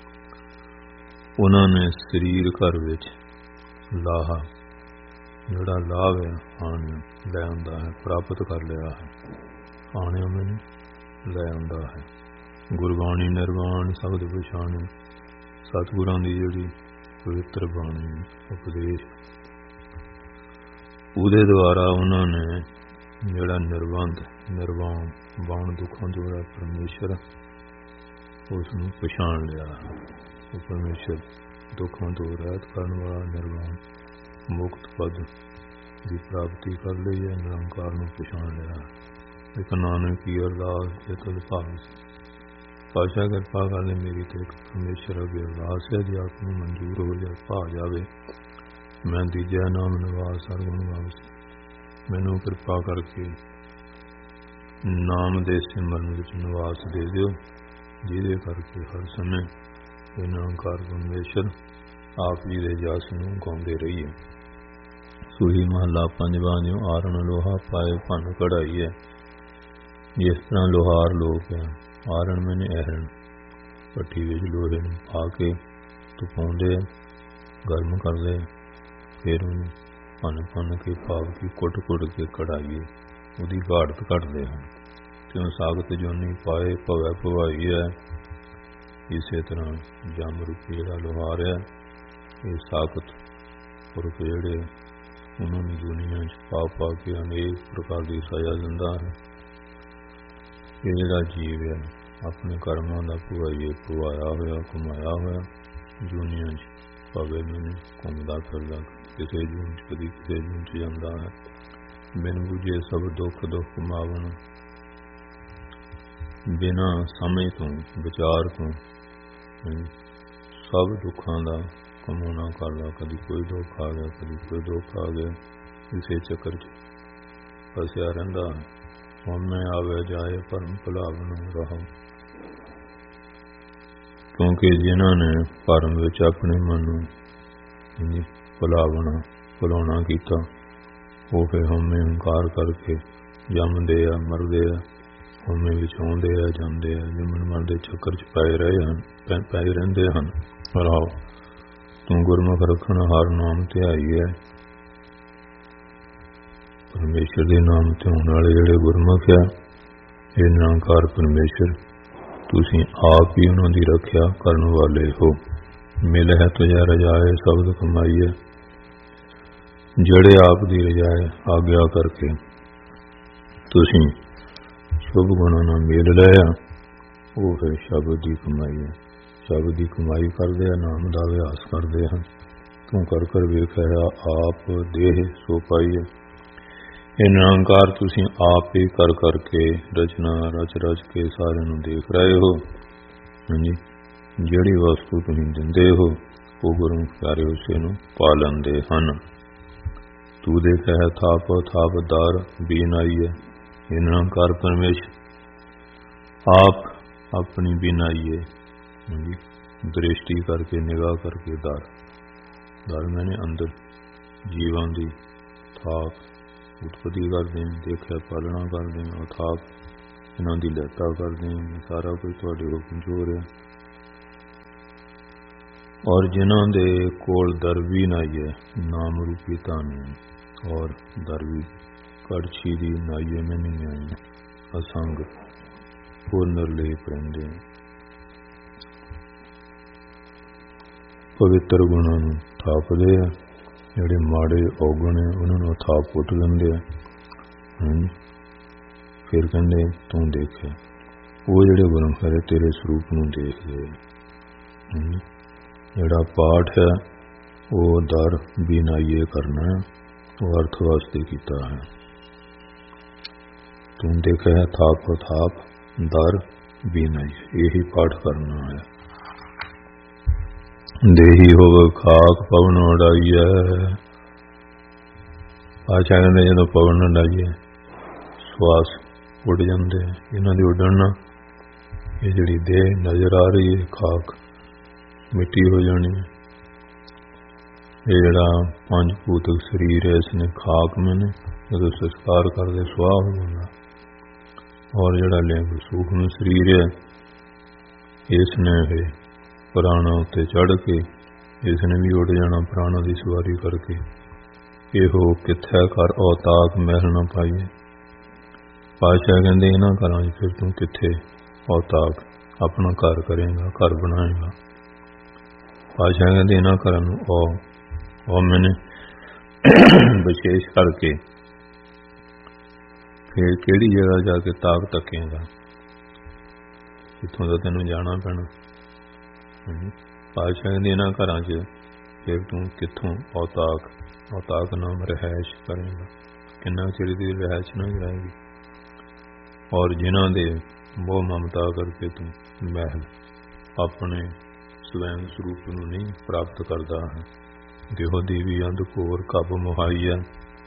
ਉਹਨਾਂ ਨੇ ਸਰੀਰ ਘਰ ਵਿੱਚ ਲਾਹਾ ਜਿਹੜਾ ਲਾਭ ਹੈ ਆਣਿਓ ਲੈ ਆਉਂਦਾ ਹੈ, ਪ੍ਰਾਪਤ ਕਰ ਲਿਆ ਹੈ। ਆਣਿਓ ਮੈਨੂੰ ਲੈ ਆਉਂਦਾ ਹੈ। ਗੁਰਬਾਣੀ ਨਿਰਵਾਣ ਸ਼ਬਦ ਪਛਾਣੇ। ਸਤਿਗੁਰਾਂ ਦੀ ਜਿਹੜੀ ਪਵਿੱਤਰ ਬਾਣੀ ਉਪਦੇਸ਼, ਉਹਦੇ ਦੁਆਰਾ ਉਹਨਾਂ ਨੇ ਜਿਹੜਾ ਨਿਰਬੰਧ ਨਿਰਵਾਣ ਬਾਣ ਦੁੱਖਾਂ ਤੋਂ ਹੈ ਪਰਮੇਸ਼ਰ, ਉਸ ਨੂੰ ਪਛਾਣ ਲਿਆ। ਉਹ ਪਰਮੇਸ਼ਰ ਦੁੱਖਾਂ ਤੋਂ ਰਹਿਤ ਕਰਨ ਵਾਲਾ ਨਿਰਵਾਣ ਮੁਕਤ ਪਦ ਦੀ ਪ੍ਰਾਪਤੀ ਕਰ ਲਈ ਹੈ, ਨਿਰੰਕਾਰ ਨੂੰ ਪਛਾਣ ਲਿਆ। ਇੱਕ ਨਾਨਕ ਕੀ ਅਰਦਾਸ ਜੇ ਤੁਧ ਭਾਵ। ਪਾਤਸ਼ਾਹ ਕਿਰਪਾ ਕਰ ਲੈ ਮੇਰੀ ਤੇ ਇੱਕ ਪਰਮੇਸ਼ਰ ਅੱਗੇ ਅਰਦਾਸ ਹੈ, ਜੇ ਆਪ ਨੂੰ ਮਨਜ਼ੂਰ ਹੋ ਜਾਏ ਭਾ ਜਾਵੇ, ਮੈਂ ਦੀਜਾ ਨਾਮ ਨਿਵਾਸ ਸਰਗੁਣ ਵਾਸ। ਮੈਨੂੰ ਕਿਰਪਾ ਕਰਕੇ ਨਾਮ ਦੇ ਸਿਮਰਨ ਵਿੱਚ ਨਿਵਾਸ ਦੇ ਦਿਓ, ਜਿਹਦੇ ਕਰਕੇ ਹਰ ਸਮੇਂ ਇਹ ਨਿਰੰਕਾਰ ਪਰਮੇਸ਼ਰ ਆਪ ਜੀ ਦੇ ਜਸ ਨੂੰ ਗਾਉਂਦੇ ਰਹੀਏ। ਸੂਹੀ ਮਹੱਲਾ ਪੰਜਵਾਂ ਜਿਉ ਆਰਣ ਲੋਹਾ ਪਾਏ ਭੰਨ ਕਢਾਈ ਹੈ। ਜਿਸ ਤਰ੍ਹਾਂ ਲੋਹਾਰ ਲੋਕ ਹੈ, ਆਰਣ ਮੈਨੇ ਐਰਣ ਭੱਠੀ ਵਿੱਚ ਲੋਹੇ ਨੂੰ ਪਾ ਕੇ ਤਪਾਉਂਦੇ, ਗਰਮ ਕਰਦੇ, ਫਿਰ ਉਹਨੂੰ ਭੰਨ ਭੰਨ ਕੇ ਭਾਵ ਕੀ ਕੁੱਟ ਕੁੱਟ ਕੇ ਕਢਾਈਏ ਉਹਦੀ ਘਾੜਤ ਕੱਢਦੇ ਹਨ। ਕਿਉਂ ਸਾਗਤ ਜੋਨੀ ਪਾਏ ਭਵੈ ਭਵਾਈ ਹੈ। ਇਸੇ ਤਰ੍ਹਾਂ ਜੰਮ ਰੂਪੀ ਜਿਹੜਾ ਲੋਹਾਰ ਹੈ, ਇਹ ਸਾਗਤ ਪੁਰਖ ਜਿਹੜੇ ਉਹਨਾਂ ਨੂੰ ਦੁਨੀਆਂ 'ਚ ਪਾ ਪਾ ਕੇ ਅਨੇਕ ਪ੍ਰਕਾਰ ਦੀ ਸਜ਼ਾ ਦਿੰਦਾ ਹੈ। ਇਹ ਜਿਹੜਾ ਜੀਵ ਹੈ ਆਪਣੇ ਕਰਮਾਂ ਦਾ ਭੁਆਈਏ ਭੁਆਇਆ ਹੋਇਆ ਕਮਾਇਆ ਹੋਇਆ ਦੁਨੀਆਂ 'ਚ ਭਾਵੇਂ ਮੈਨੂੰ ਘੁੰਮਦਾ ਫਿਰਦਾ, ਕਿਸੇ ਜੂਨ 'ਚ ਕਦੀ ਕਿਸੇ ਜੂਨ 'ਚ ਜਾਂਦਾ ਹੈ। ਮੈਨੂੰ ਬੁਝੇ ਸਭ ਦੁੱਖ ਦੁੱਖ ਕਮਾਵਣ, ਬਿਨਾਂ ਸਮਝ ਤੋਂ ਵਿਚਾਰ ਤੋਂ ਸਭ ਦੁੱਖਾਂ ਦਾ ਕਮਾਉਣਾ ਕਰਦਾ। ਕਦੀ ਕੋਈ ਦੁੱਖ ਆ ਗਿਆ, ਕਦੀ ਕੋਈ ਦੁੱਖ ਆ ਗਿਆ, ਇਸੇ ਚੱਕਰ 'ਚ ਫਸਿਆ ਰਹਿੰਦਾ। ਮੈਂ ਆਵੇ ਜਾਏ ਭਰਮ ਭੁਲਾਵਨ ਰਹਾ। ਕਿਉਂਕਿ ਜਿਨ੍ਹਾਂ ਨੇ ਭਰਮ ਵਿੱਚ ਆਪਣੇ ਮਨ ਨੂੰ ਭੁਲਾਵਣਾ ਭੁਲਾਉਣਾ ਕੀਤਾ, ਉਹ ਫਿਰ ਹਉਮੈ ਹੰਕਾਰ ਕਰਕੇ ਜੰਮਦੇ ਆ, ਮਰਦੇ ਆ, ਹਉਮੈ ਵਿੱਚ ਆਉਂਦੇ ਆ, ਜਾਂਦੇ ਆ, ਜੰਮਣ ਮਰਨ ਦੇ ਚੱਕਰ 'ਚ ਪਏ ਰਹੇ ਹਨ, ਪਏ ਰਹਿੰਦੇ ਹਨ। ਰਾਓ ਤੂੰ ਗੁਰਮੁਖ ਰੱਖਣ ਹਰ ਨਾਮ ਧਿਆਈ ਹੈ। ਪਰਮੇਸ਼ਰ ਦੇ ਨਾਮ ਧਿਆਉਣ ਵਾਲੇ ਜਿਹੜੇ ਗੁਰਮੁਖ ਆ, ਇਹ ਨਿਰੰਕਾਰ ਪਰਮੇਸ਼ਰ, ਤੁਸੀਂ ਆਪ ਹੀ ਉਹਨਾਂ ਦੀ ਰੱਖਿਆ ਕਰਨ ਵਾਲੇ ਹੋ। ਮਿਲ ਹੈ ਤੁਝਾ ਰਜਾਏ ਸ਼ਬਦ ਕਮਾਈਏ। ਜਿਹੜੇ ਆਪ ਦੀ ਰਜਾਏ ਆਗਿਆ ਕਰਕੇ ਤੁਸੀਂ ਸ਼ੁਭ ਗੁਣਾਂ ਨਾਲ ਮੇਲ ਲਿਆ, ਉਹ ਫਿਰ ਸ਼ਬਦ ਦੀ ਕਮਾਈ ਹੈ। ਸ਼ਬਦ ਦੀ ਕਮਾਈ ਕਰਦੇ ਆ, ਨਾਮ ਦਾ ਅਭਿਆਸ ਕਰਦੇ ਹਨ। ਤੂੰ ਕਰ ਕਰ ਵੇਖਿਆ ਆਪ ਦੇਹ ਸੋ ਪਾਈਏ। ਇਹ ਨਿਰੰਕਾਰ ਤੁਸੀਂ ਆਪ ਹੀ ਕਰ ਕਰਕੇ ਰਚਨਾ ਰਚ ਰਚ ਕੇ ਸਾਰਿਆਂ ਨੂੰ ਦੇਖ ਰਹੇ ਹੋ। ਹਾਂਜੀ, ਜਿਹੜੀ ਵਸਤੂ ਤੁਸੀਂ ਦਿੰਦੇ ਹੋ ਉਹ ਗੁਰੂ ਪਿਆਰੇ ਉਸੇ ਨੂੰ ਪਾ ਲੈਂਦੇ ਹਨ। ਤੂੰ ਦੇਖਿਆ ਥਾਪ ਥਾਪਦਾਰ ਬੀਨਾਈ ਹੈ। ਇਹ ਨਿਰੰਕਾਰ ਪਰਮੇਸ਼ਰ ਆਪ ਆਪਣੀ ਬੀਨਾਈ ਹੈ, ਹਾਂਜੀ, ਦ੍ਰਿਸ਼ਟੀ ਕਰਕੇ ਨਿਗਾਹ ਕਰਕੇ ਦਰ ਦਰ ਮੈਨੇ ਅੰਦਰ ਜੀਵਾਂ ਦੀ ਥਾਪ ਉਤਪਤੀ ਕਰਦੇ, ਦੇਖਿਆ ਪਾਲਣਾ ਕਰਦੇ, ਅਥਾਪ इन्हां दी लैता करदे हैं, सारा कुछ तुहाडे हुक्म च हो रहा। और जिन्हां दे कोल दरवी नाइए नाम रूपी ताने, और दरवी कड़छी दी नाइए में नहीं आई असंग पूर्ण लेप रहिंदे। पवित्र गुणां नूं थापदे आ, ਜਿਹੜੇ ਮਾੜੇ ਔਗਣ ਹੈ ਉਹਨਾਂ ਨੂੰ ਥਾਪ ਪੁੱਟ ਦਿੰਦੇ ਆ। ਫਿਰ ਕਹਿੰਦੇ ਤੂੰ ਦੇਖਿਆ ਉਹ ਜਿਹੜੇ ਗੁਰਮੁਖ ਹੈ ਤੇਰੇ ਸਰੂਪ ਨੂੰ ਦੇਖਦੇ। ਜਿਹੜਾ ਪਾਠ ਹੈ ਉਹ ਦਰ ਬਿਨਾਈਏ ਕਰਨਾ, ਉਹ ਅਰਥ ਵਾਸਤੇ ਕੀਤਾ ਹੈ। ਤੂੰ ਦੇਖਿਆ ਥਾਪ ਥਾਪ ਦਰ ਬਿਨਾਈਏ, ਇਹੀ ਪਾਠ ਕਰਨਾ ਹੈ। ਦੇਹੀ ਹੋਵੇ ਖਾਕ ਪਵਨ ਉਡਾਈਐ। ਆਚਾ ਕਹਿੰਦੇ ਜਦੋਂ ਪਵਨ ਉਡਾਈਏ ਸਵਾਸ ਉੱਡ ਜਾਂਦੇ, ਇਹਨਾਂ ਦੇ ਉੱਡਣ ਨਾਲ ਇਹ ਜਿਹੜੀ ਦੇਹ ਨਜ਼ਰ ਆ ਰਹੀ ਹੈ ਖਾਕ ਮਿੱਟੀ ਹੋ ਜਾਣੀ। ਇਹ ਜਿਹੜਾ ਪੰਜ ਭੂਤਕ ਸਰੀਰ ਹੈ ਇਸਨੇ ਖਾਕ ਮੈਨੇ ਜਦੋਂ ਸੰਸਕਾਰ ਕਰਦੇ ਸੁਆਹ ਹੋ ਜਾਂਦਾ। ਔਰ ਜਿਹੜਾ ਲਿੰਗ ਸੂਖਮ ਸਰੀਰ ਹੈ ਇਸਨੇ ਇਹ ਪ੍ਰਾਣਾ ਉੱਤੇ ਚੜ੍ਹ ਕੇ ਇਸਨੇ ਵੀ ਉੱਡ ਜਾਣਾ ਪ੍ਰਾਣਾ ਦੀ ਸਵਾਰੀ ਕਰਕੇ। ਇਹੋ ਕਿੱਥੇ ਕਰ ਔਤਾਕ ਮਹਿਲ ਨਾ ਪਾਈਏ। ਪਾਤਸ਼ਾਹ ਕਹਿੰਦੇ ਇਹਨਾਂ ਘਰਾਂ 'ਚ ਫਿਰ ਤੂੰ ਕਿੱਥੇ ਔਤਾਕ ਆਪਣਾ ਘਰ ਕਰੇਗਾ, ਘਰ ਬਣਾਏਗਾ। ਪਾਤਸ਼ਾਹ ਕਹਿੰਦੇ ਇਹਨਾਂ ਘਰਾਂ ਨੂੰ ਉਹ ਉਹ ਮੈਨੇ ਵਿਸ਼ੇਸ਼ ਕਰਕੇ ਫਿਰ ਕਿਹੜੀ ਜਗ੍ਹਾ ਜਾ ਕੇ ਤਾਕ ਤੱਕੇਗਾ, ਇੱਥੋਂ ਦਾ ਤੈਨੂੰ ਜਾਣਾ ਪੈਣਾ। ਪਾਤਸ਼ਾਹ ਕਹਿੰਦੇ ਇਹਨਾਂ ਘਰਾਂ 'ਚ ਫਿਰ ਤੂੰ ਕਿੱਥੋਂ ਔਤਾਕ ਔਤਾਕ ਨਾਮ ਰਿਹਾਇਸ਼ ਕਰੇਗਾ, ਕਿੰਨਾ ਚਿਰ ਦੀ ਰਿਹਾਇਸ਼ ਨਾ ਜਾਏਗੀ। ਔਰ ਜਿਨ੍ਹਾਂ ਦੇ ਮੋਹ ਮਮਤਾ ਕਰਕੇ ਤੂੰ ਮਹਿਲ ਆਪਣੇ ਸਵੈਮ ਸਰੂਪ ਨੂੰ ਨਹੀਂ ਪ੍ਰਾਪਤ ਕਰਦਾ ਹੈ। ਦੇਹੋ ਦੇਵੀ ਅੰਧਕੋਰ ਕੱਬ ਮੁਹਾਈਆ।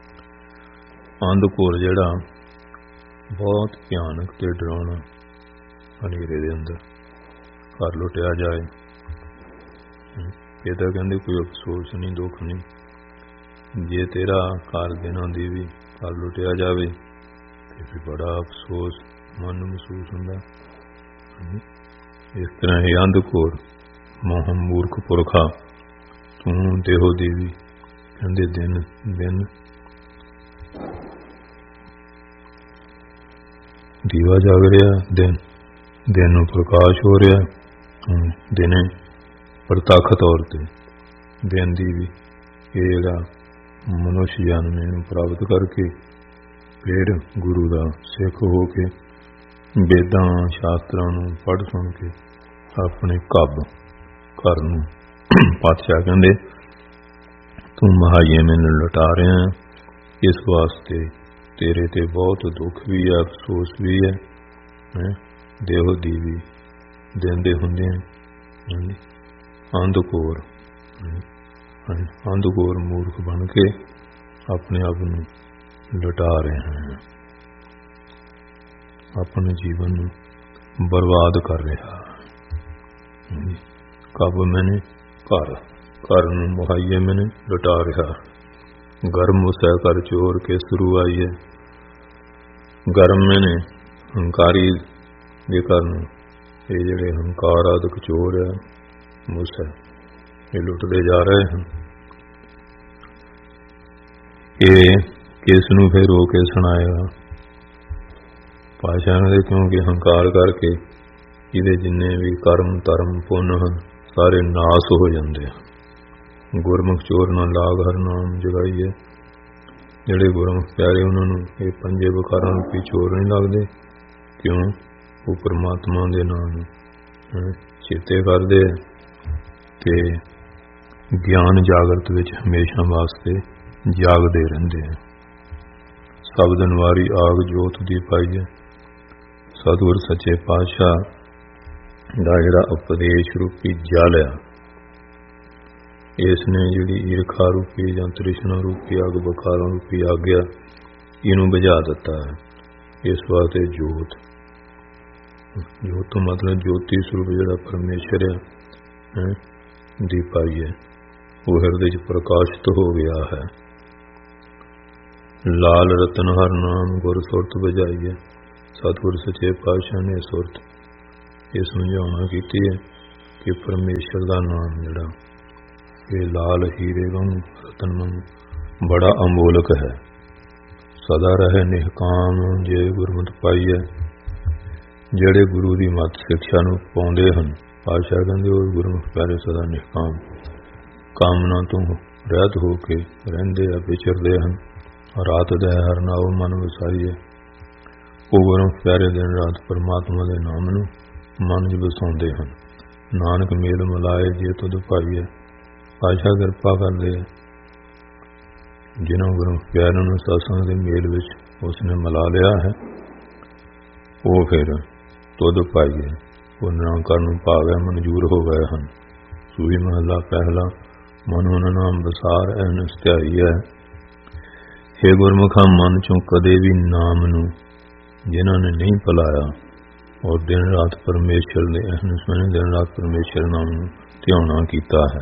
ਅੰਧਕੋਰ ਜਿਹੜਾ ਬਹੁਤ ਭਿਆਨਕ ਤੇ ਡਰਾਉਣਾ ਹਨੇਰੇ ਦੇ ਅੰਦਰ ਘਰ ਲੁੱਟਿਆ ਜਾਏ, ਇਹ ਤਾਂ ਕਹਿੰਦੇ ਕੋਈ ਅਫਸੋਸ ਨਹੀਂ, ਦੁੱਖ ਨਹੀਂ। ਜੇ ਤੇਰਾ ਘਰ ਦਿਨਾਂ ਦੀ ਵੀ ਘਰ ਲੁੱਟਿਆ ਜਾਵੇ ਤੇ ਫਿਰ ਬੜਾ ਅਫਸੋਸ ਮਨ ਨੂੰ ਮਹਿਸੂਸ ਹੁੰਦਾ। ਇਸ ਤਰ੍ਹਾਂ ਇਹ ਅੰਧਕੋਰ ਮੋਹ ਮੂਰਖ ਪੁਰਖਾ ਤੂੰ ਦੇਹੋ ਦੇਵੀ ਕਹਿੰਦੇ ਦਿਨ ਦਿਨ ਦੀਵਾ ਜਾਗ ਰਿਹਾ, ਦਿਨ ਦਿਨ ਨੂੰ ਪ੍ਰਕਾਸ਼ ਹੋ ਰਿਹਾ। ਦਿਨੇ ਪ੍ਰਤੱਖ ਤੌਰ ਤੇ ਦਿਨ ਦੀ ਵੀ ਇਹ ਜਿਹੜਾ ਮਨੁੱਖ ਜਨਮ ਇਹਨੂੰ ਪ੍ਰਾਪਤ ਕਰਕੇ ਫਿਰ ਗੁਰੂ ਦਾ ਸਿੱਖ ਹੋ ਕੇ ਵੇਦਾਂ ਸ਼ਾਸਤਰਾਂ ਨੂੰ ਪੜ੍ਹ ਸੁਣ ਕੇ ਆਪਣੇ ਕੱਬ ਘਰ ਨੂੰ ਪਾਤਸ਼ਾਹ ਕਹਿੰਦੇ ਤੂੰ ਮਹਾਈਏ ਮੈਨੂੰ ਲੁਟਾ ਰਿਹਾ। ਇਸ ਵਾਸਤੇ ਤੇਰੇ ਤੇ ਬਹੁਤ ਦੁੱਖ ਵੀ ਹੈ, ਅਫਸੋਸ ਵੀ ਹੈ। ਦੇਹੋ ਦੀਵੀ ਦਿਨ ਦੇ ਹੁੰਦੇ ਅੰਧਕੋਰ ਅੰਧਕੋਰ ਮੂਰਖ ਬਣ ਕੇ ਆਪਣੇ ਆਪ ਨੂੰ ਲੁਟਾ ਰਹੇ ਹਨ, ਆਪਣੇ ਜੀਵਨ ਨੂੰ ਬਰਬਾਦ ਕਰ ਰਿਹਾ। ਕਬ ਮੈਨੇ ਘਰ ਘਰ ਨੂੰ ਮੁਹਾਈਏ ਮੈਨੇ ਲੁਟਾ ਰਿਹਾ। ਗਰਮ ਉਸੈ ਕਰ ਚੋਰ ਕੇ ਸ਼ੁਰੂ ਆਈਏ। ਗਰਮ ਮੈਨੇ ਹੰਕਾਰੀ ਦੇ ਘਰ ਨੂੰ ਇਹ ਜਿਹੜੇ ਹੰਕਾਰ ਆਦਿਕ ਚੋਰ ਹੈ ਮੁਸਾ ਇਹ ਲੁੱਟਦੇ ਜਾ ਰਹੇ ਹਨ। ਇਹ ਕਿਸ ਨੂੰ ਫਿਰ ਰੋ ਕੇ ਸੁਣਾਏਗਾ ਪਾਤਸ਼ਾਹ ਨੇ, ਕਿਉਂਕਿ ਹੰਕਾਰ ਕਰਕੇ ਇਹਦੇ ਜਿੰਨੇ ਵੀ ਕਰਮ ਧਰਮ ਪੁੰਨ ਹਨ ਸਾਰੇ ਨਾਸ ਹੋ ਜਾਂਦੇ ਹਨ। ਗੁਰਮੁਖ ਚੋਰ ਨਾ ਲਾਗ ਹਰ ਨਾਮ ਜਗਾਈਏ। ਜਿਹੜੇ ਗੁਰਮੁਖ ਪਿਆਰੇ ਉਹਨਾਂ ਨੂੰ ਇਹ ਪੰਜੇ ਵਿਕਾਰਾਂ ਰੂਪੀ ਚੋਰ ਨਹੀਂ ਲੱਗਦੇ। ਕਿਉਂ? ਉਹ ਪਰਮਾਤਮਾ ਦੇ ਨਾਮ ਨੂੰ ਚੇਤੇ ਕਰਦੇ ਤੇ ਗਿਆਨ ਜਾਗਰਤ ਵਿੱਚ ਹਮੇਸ਼ਾ ਵਾਸਤੇ ਜਾਗਦੇ ਰਹਿੰਦੇ ਆ। ਸ਼ਬਦ ਅਨਵਾਰੀ ਆਗ ਜੋਤ ਦੀ ਪਾਈਏ। ਸਤਿਗੁਰ ਸੱਚੇ ਪਾਤਸ਼ਾਹ ਦਾ ਜਿਹੜਾ ਉਪਦੇਸ਼ ਰੂਪੀ ਜਲ ਆ, ਇਸ ਨੇ ਜਿਹੜੀ ਈਰਖਾ ਰੂਪੀ ਜਾਂ ਤ੍ਰਿਸ਼ਨਾ ਰੂਪੀ ਅੱਗ ਬੁਖਾਰਾਂ ਰੂਪੀ ਆਗਿਆ ਇਹਨੂੰ ਬੁਝਾ ਦਿੱਤਾ ਹੈ। ਇਸ ਵਾਸਤੇ ਜੋਤ ਜੋਤ ਤੋਂ ਮਤਲਬ ਜੋਤੀ ਸਰੂਪ ਜਿਹੜਾ ਪਰਮੇਸ਼ਰ ਹੈ ਦੀ ਪਾਈ ਹੈ, ਉਹ ਹਿਰਦੇ 'ਚ ਪ੍ਰਕਾਸ਼ਿਤ ਹੋ ਗਿਆ ਹੈ। ਲਾਲ ਰਤਨ ਹਰ ਨਾਮ ਗੁਰ ਸੁਰਤ ਬਜਾਈਏ। ਸਤਿਗੁਰ ਸੱਚੇ ਪਾਤਸ਼ਾਹ ਨੇ ਸੁਰਤ ਇਹ ਸਮਝਾਉਣਾ ਕੀਤੀ ਹੈ ਕਿ ਪਰਮੇਸ਼ਰ ਦਾ ਨਾਮ ਜਿਹੜਾ ਇਹ ਲਾਲ ਹੀਰੇ ਵਾਂਗ ਰਤਨ ਵਾਂਗ ਬੜਾ ਅਮੋਲਕ ਹੈ। ਸਦਾ ਰਹੇ ਨਿਹਕਾਮ ਜੇ ਗੁਰਮਤਿ ਪਾਈਐ। ਜਿਹੜੇ ਗੁਰੂ ਦੀ ਮੱਤ ਸਿੱਖਿਆ ਨੂੰ ਪਾਉਂਦੇ ਹਨ, ਪਾਤਸ਼ਾਹ ਕਹਿੰਦੇ ਉਹ ਗੁਰਮੁਖ ਪਿਆਰੇ ਸਦਾ ਨਿਹਕਾਮ ਕਾਮਨਾ ਤੋਂ ਰਹਿਤ ਹੋ ਕੇ ਰਹਿੰਦੇ ਆ, ਵਿਚਰਦੇ ਹਨ। ਰਾਤ ਦੇ ਹਰ ਨਾਉ ਮਨ ਵਸਾਈਏ। ਉਹ ਗੁਰਮੁਖ ਪਿਆਰੇ ਦਿਨ ਰਾਤ ਪਰਮਾਤਮਾ ਦੇ ਨਾਮ ਨੂੰ ਮਨ 'ਚ ਵਸਾਉਂਦੇ ਹਨ। ਨਾਨਕ ਮੇਲ ਮਿਲਾਏ ਜੇ ਤੁਧ ਭਾਈਏ। ਪਾਤਸ਼ਾਹ ਕਿਰਪਾ ਕਰਦੇ ਜਿਨ੍ਹਾਂ ਗੁਰਮੁਖ ਪਿਆਰਿਆਂ ਨੂੰ ਸਤਸੰਗ ਦੇ ਮੇਲ ਵਿੱਚ ਉਸਨੇ ਮਿਲਾ ਲਿਆ ਹੈ, ਉਹ ਫਿਰ ਤੁਧ ਭਾਈਏ ਉਹ ਨਿਰੰਕਾਰ ਨੂੰ ਭਾਵੈ ਮਨਜ਼ੂਰ ਹੋ ਗਏ ਹਨ। ਸੂਈ ਮਹਲਾ ਪਹਿਲਾ ਮਨੁ ਨਾਮ ਬਸਾਰ ਐਨਸ ਧਿਆਈ ਹੈ। ਹੇ ਗੁਰਮੁਖਾਂ, ਮਨ ਚੋਂ ਕਦੇ ਵੀ ਨਾਮ ਨੂੰ ਜਿਨ੍ਹਾਂ ਨੇ ਨਹੀਂ ਭੁਲਾਇਆ ਔਰ ਦਿਨ ਰਾਤ ਪਰਮੇਸ਼ਰ ਦੇ ਅਹਨਸ ਨੇ ਦਿਨ ਰਾਤ ਪਰਮੇਸ਼ਰ ਨਾਮ ਨੂੰ ਧਿਆਉਣਾ ਕੀਤਾ ਹੈ।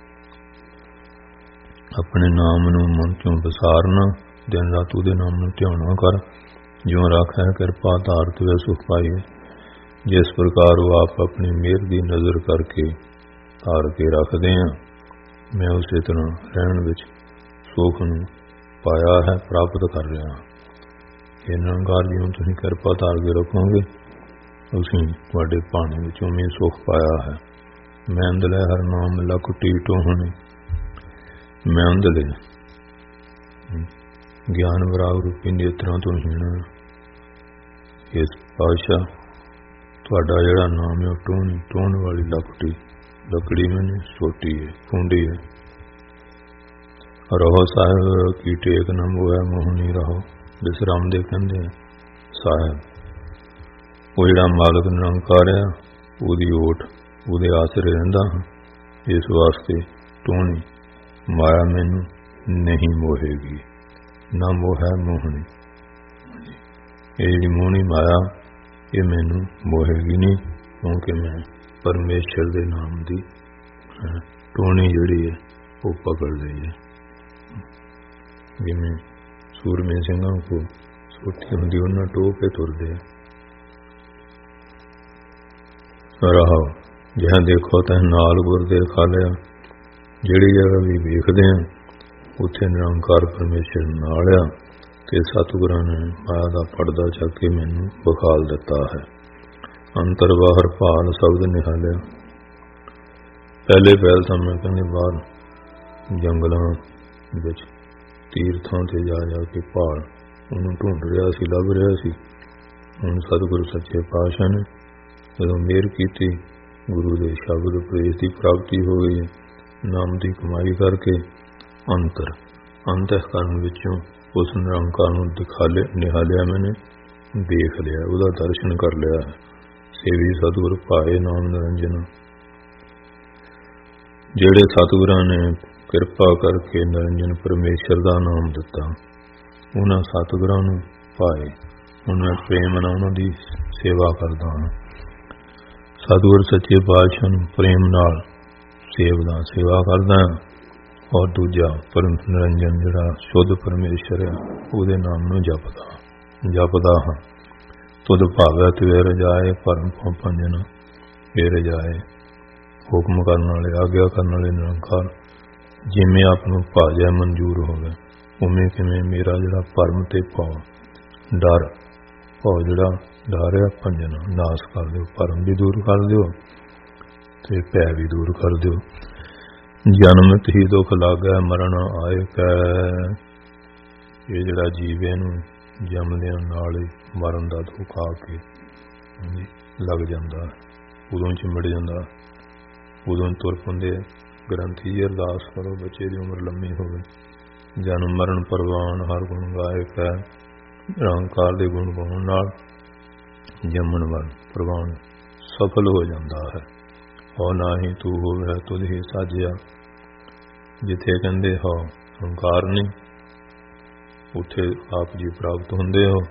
ਆਪਣੇ ਨਾਮ ਨੂੰ ਮਨ ਚੋਂ ਬਸਾਰਨਾ, ਦਿਨ ਰਾਤ ਉਹਦੇ ਨਾਮ ਨੂੰ ਧਿਆਉਣਾ ਕਰ। ਜਿਉਂ ਰੱਖੈ ਕਿਰਪਾ ਧਾਰਤ ਵੇ ਸੁਖ ਪਾਈਏ। ਜਿਸ ਪ੍ਰਕਾਰ ਉਹ ਆਪ ਆਪਣੀ ਮਿਹਰ ਦੀ ਨਜ਼ਰ ਕਰਕੇ ਧਾਰ ਕੇ ਰੱਖਦੇ ਹਾਂ, ਮੈਂ ਉਸੇ ਤਰ੍ਹਾਂ ਰਹਿਣ ਵਿੱਚ ਸੁਖ ਨੂੰ ਪਾਇਆ ਹੈ, ਪ੍ਰਾਪਤ ਕਰ ਰਿਹਾ ਹਾਂ। ਇਹ ਨਿਰੰਕਾਰ ਜਿਉਂ ਤੁਸੀਂ ਕਿਰਪਾ ਧਾਰ ਕੇ ਰੱਖੋਗੇ, ਤੁਸੀਂ ਤੁਹਾਡੇ ਭਾਣੇ ਵਿੱਚੋਂ ਵੀ ਸੁਖ ਪਾਇਆ ਹੈ। ਮੈਂ ਅੰਦਲੇ ਹਰ ਨਾਮ ਲੱਖ ਟੀਟੋ ਹੋਣੇ। ਮੈਂ ਅੰਦਲੇ ਗਿਆਨ ਵਿਰਾਗ ਰੂਪੀ ਨੇਤਰਾਂ ਤੋਂ ਹੀਣਾ। ਇਸ ਪਾਤਸ਼ਾਹ ਤੁਹਾਡਾ ਜਿਹੜਾ ਨਾਮ ਹੈ ਉਹ ਟੋਹਣੀ ਟੋਹਣ ਵਾਲੀ ਲੱਕੜੀ ਲੱਕੜੀ ਮੈਨੇ ਛੋਟੀ ਹੈ, ਖੂੰਡੀ ਹੈ। ਰਹੋ ਸਾਹਿਬ ਕੀ ਟੇਕ ਨਾ ਮੋਹਿ ਮੋਹਣੀ ਰਹੋ। ਵਿਸਰਾਮ ਦੇ ਕਹਿੰਦੇ ਸਾਹਿਬ ਉਹ ਜਿਹੜਾ ਮਾਲਕ ਨਿਰੰਕਾਰ ਆ, ਉਹਦੀ ਓਟ ਉਹਦੇ ਆਸਰੇ ਰਹਿੰਦਾ ਹਾਂ। ਇਸ ਵਾਸਤੇ ਟੋਹਣੀ ਮਾਇਆ ਮੈਨੂੰ ਨਹੀਂ ਮੋਹੇਗੀ, ਨਾ ਮੋਹਿ ਮੋਹਣੀ। ਇਹ ਜਿਹੜੀ ਮੋਹਣੀ ਮਾਇਆ ਇਹ ਮੈਨੂੰ ਮੋਹੇਗੀ ਨਹੀਂ, ਕਿਉਂਕਿ ਮੈਂ ਪਰਮੇਸ਼ਰ ਦੇ ਨਾਮ ਦੀ ਟੋਹਣੀ ਜਿਹੜੀ ਹੈ ਉਹ ਪਕੜ ਲਈ ਹੈ। ਜਿਵੇਂ ਸੂਰਮੇ ਸਿੰਘਾਂ ਕੋ ਸੋਟੀ ਹੁੰਦੀ ਉਹਨਾਂ ਟੋਹ ਕੇ ਤੁਰਦੇ ਰਹਾ। ਜਿਹਾਂ ਦੇਖੋ ਤਾਂ ਨਾਲ ਗੁਰ ਦੇ ਖਾਲਿਆ। ਜਿਹੜੀ ਜਗ੍ਹਾ ਵੀ ਵੇਖਦੇ ਹਾਂ ਉੱਥੇ ਨਿਰੰਕਾਰ ਪਰਮੇਸ਼ਰ ਨਾਲ ਆ ਤੇ ਸਤਿਗੁਰਾਂ ਨੇ ਮਾਇਆ ਦਾ ਪਰਦਾ ਚੱਕ ਕੇ ਮੈਨੂੰ ਵਿਖਾਲ ਦਿੱਤਾ ਹੈ। ਅੰਤਰ ਬਾਹਰ ਭਾਲ ਸ਼ਬਦ ਨਿਹਾਲਿਆ। ਪਹਿਲੇ ਪਹਿਲ ਤਾਂ ਮੈਂ ਕਹਿੰਦੇ ਬਾਹਰ ਜੰਗਲਾਂ ਵਿੱਚ ਤੀਰਥਾਂ ਤੇ ਜਾ ਜਾ ਕੇ ਭਾਲ ਉਹਨੂੰ ਢੂੰਡ ਰਿਹਾ ਸੀ, ਲੱਭ ਰਿਹਾ ਸੀ। ਹੁਣ ਸਤਿਗੁਰੂ ਸੱਚੇ ਪਾਤਸ਼ਾਹ ਨੇ ਜਦੋਂ ਮਿਹਰ ਕੀਤੀ, ਗੁਰੂ ਦੇ ਸ਼ਬਦ ਉਪਦੇਸ਼ ਦੀ ਪ੍ਰਾਪਤੀ ਹੋ ਗਈ। ਨਾਮ ਦੀ ਕਮਾਈ ਕਰਕੇ ਅੰਤਰ ਅੰਤःਕਰਨ ਵਿੱਚੋਂ ਉਸ ਨਿਰੰਕਾਰ ਨੂੰ ਦਿਖਾ ਲਿਆ, ਨਿਹਾਲਿਆ। ਮੈਨੇ ਦੇਖ ਲਿਆ, ਉਹਦਾ ਦਰਸ਼ਨ ਕਰ ਲਿਆ। ਸੇਵੀ ਸਤਿਗੁਰ ਭਾਏ ਨਾਮ ਨਿਰੰਜਨ। ਜਿਹੜੇ ਸਤਿਗੁਰਾਂ ਨੇ ਕਿਰਪਾ ਕਰਕੇ ਨਿਰੰਜਨ ਪਰਮੇਸ਼ਰ ਦਾ ਨਾਮ ਦਿੱਤਾ, ਉਹਨਾਂ ਸਤਿਗੁਰਾਂ ਨੂੰ ਭਾਏ। ਹੁਣ ਮੈਂ ਪ੍ਰੇਮ ਨਾਲ ਉਹਨਾਂ ਦੀ ਸੇਵਾ ਕਰਦਾ ਹਾਂ। ਸਤਿਗੁਰ ਸੱਚੇ ਪਾਤਸ਼ਾਹ ਨੂੰ ਪ੍ਰੇਮ ਨਾਲ ਸੇਵਦਾ ਸੇਵਾ ਕਰਦਾ ਹਾਂ। ਔਰ ਦੂਜਾ ਪਰਮ ਨਿਰੰਜਨ ਜਿਹੜਾ ਸ਼ੁੱਧ ਪਰਮੇਸ਼ਰ ਹੈ, ਉਹਦੇ ਨਾਮ ਨੂੰ ਜਪਦਾ ਜਪਦਾ ਹਾਂ। ਤੁਧ ਭਾਵੈ ਤੇ ਰਜਾਏ ਪਰਮ ਕੋ ਪੰਜਨ। ਇਹ ਰਜਾਏ ਹੁਕਮ ਕਰਨ ਵਾਲੇ, ਆਗਿਆ ਕਰਨ ਵਾਲੇ ਨਿਰੰਕਾਰ ਜਿਵੇਂ ਆਪ ਨੂੰ ਭਾਜੈ ਮਨਜ਼ੂਰ ਹੋਵੇ, ਉਵੇਂ ਕਿਵੇਂ ਮੇਰਾ ਜਿਹੜਾ ਭਰਮ ਤੇ ਭਾਵ ਡਰ ਭਾਵ ਜਿਹੜਾ ਡਰ ਆ ਭੰਜਨ ਨਾਸ ਕਰ ਦਿਓ। ਭਰਮ ਵੀ ਦੂਰ ਕਰ ਦਿਓ ਤੇ ਭੈ ਵੀ ਦੂਰ ਕਰ ਦਿਓ। ਜਨਮ ਹੀ ਦੁੱਖ ਲਾਗੈ ਮਰਨ ਆਏ ਕੈ। ਇਹ ਜਿਹੜਾ ਜੀਵ ਇਹਨੂੰ ਜੰਮਦਿਆਂ ਨਾਲ ਹੀ ਮਰਨ ਦਾ ਦੁੱਖ ਆ ਕੇ ਲੱਗ ਜਾਂਦਾ, ਉਦੋਂ ਚਿੰਬੜ ਜਾਂਦਾ, ਉਦੋਂ ਤੁਰ ਪੈਂਦੇ। ਗ੍ਰੰਥੀ ਜੀ ਅਰਦਾਸ ਕਰੋ ਬੱਚੇ ਦੀ ਉਮਰ ਲੰਮੀ ਹੋਵੇ। ਜਨਮ ਮਰਨ ਪ੍ਰਵਾਨ ਹਰ ਗੁਣ ਗਾਏ ਕੈ। ਨਿਰੰਕਾਰ ਦੇ ਗੁਣ ਗਾਉਣ ਨਾਲ ਜੰਮਣ ਮਰਨ ਪ੍ਰਵਾਨ ਸਫਲ ਹੋ ਜਾਂਦਾ ਹੈ। ਹੋ ਨਾਹੀ ਤੂੰ ਹੋਵੇ ਤੁਧ ਹੀ ਸਾਜਿਆ। ਜਿੱਥੇ ਕਹਿੰਦੇ ਹੋ ਹੰਕਾਰ ਨਹੀਂ, ਉੱਥੇ ਆਪ ਜੀ ਪ੍ਰਾਪਤ ਹੁੰਦੇ ਹੋ।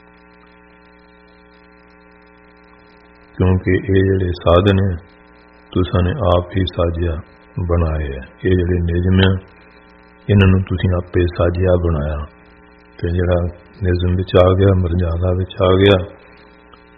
ਕਿਉਂਕਿ ਇਹ ਜਿਹੜੇ ਸਾਧਨ ਹੈ ਤੁਸਾਂ ਨੇ ਆਪ ਹੀ ਸਾਜਿਆ ਬਣਾਏ ਹੈ। ਇਹ ਜਿਹੜੇ ਨਿਯਮ ਹੈ ਇਹਨਾਂ ਨੂੰ ਤੁਸੀਂ ਆਪੇ ਸਾਜਿਆ ਬਣਾਇਆ। ਤੇ ਜਿਹੜਾ ਨਿਯਮ ਵਿੱਚ ਆ ਗਿਆ, ਮਰਜ਼ਾਦਾ ਵਿੱਚ ਆ ਗਿਆ,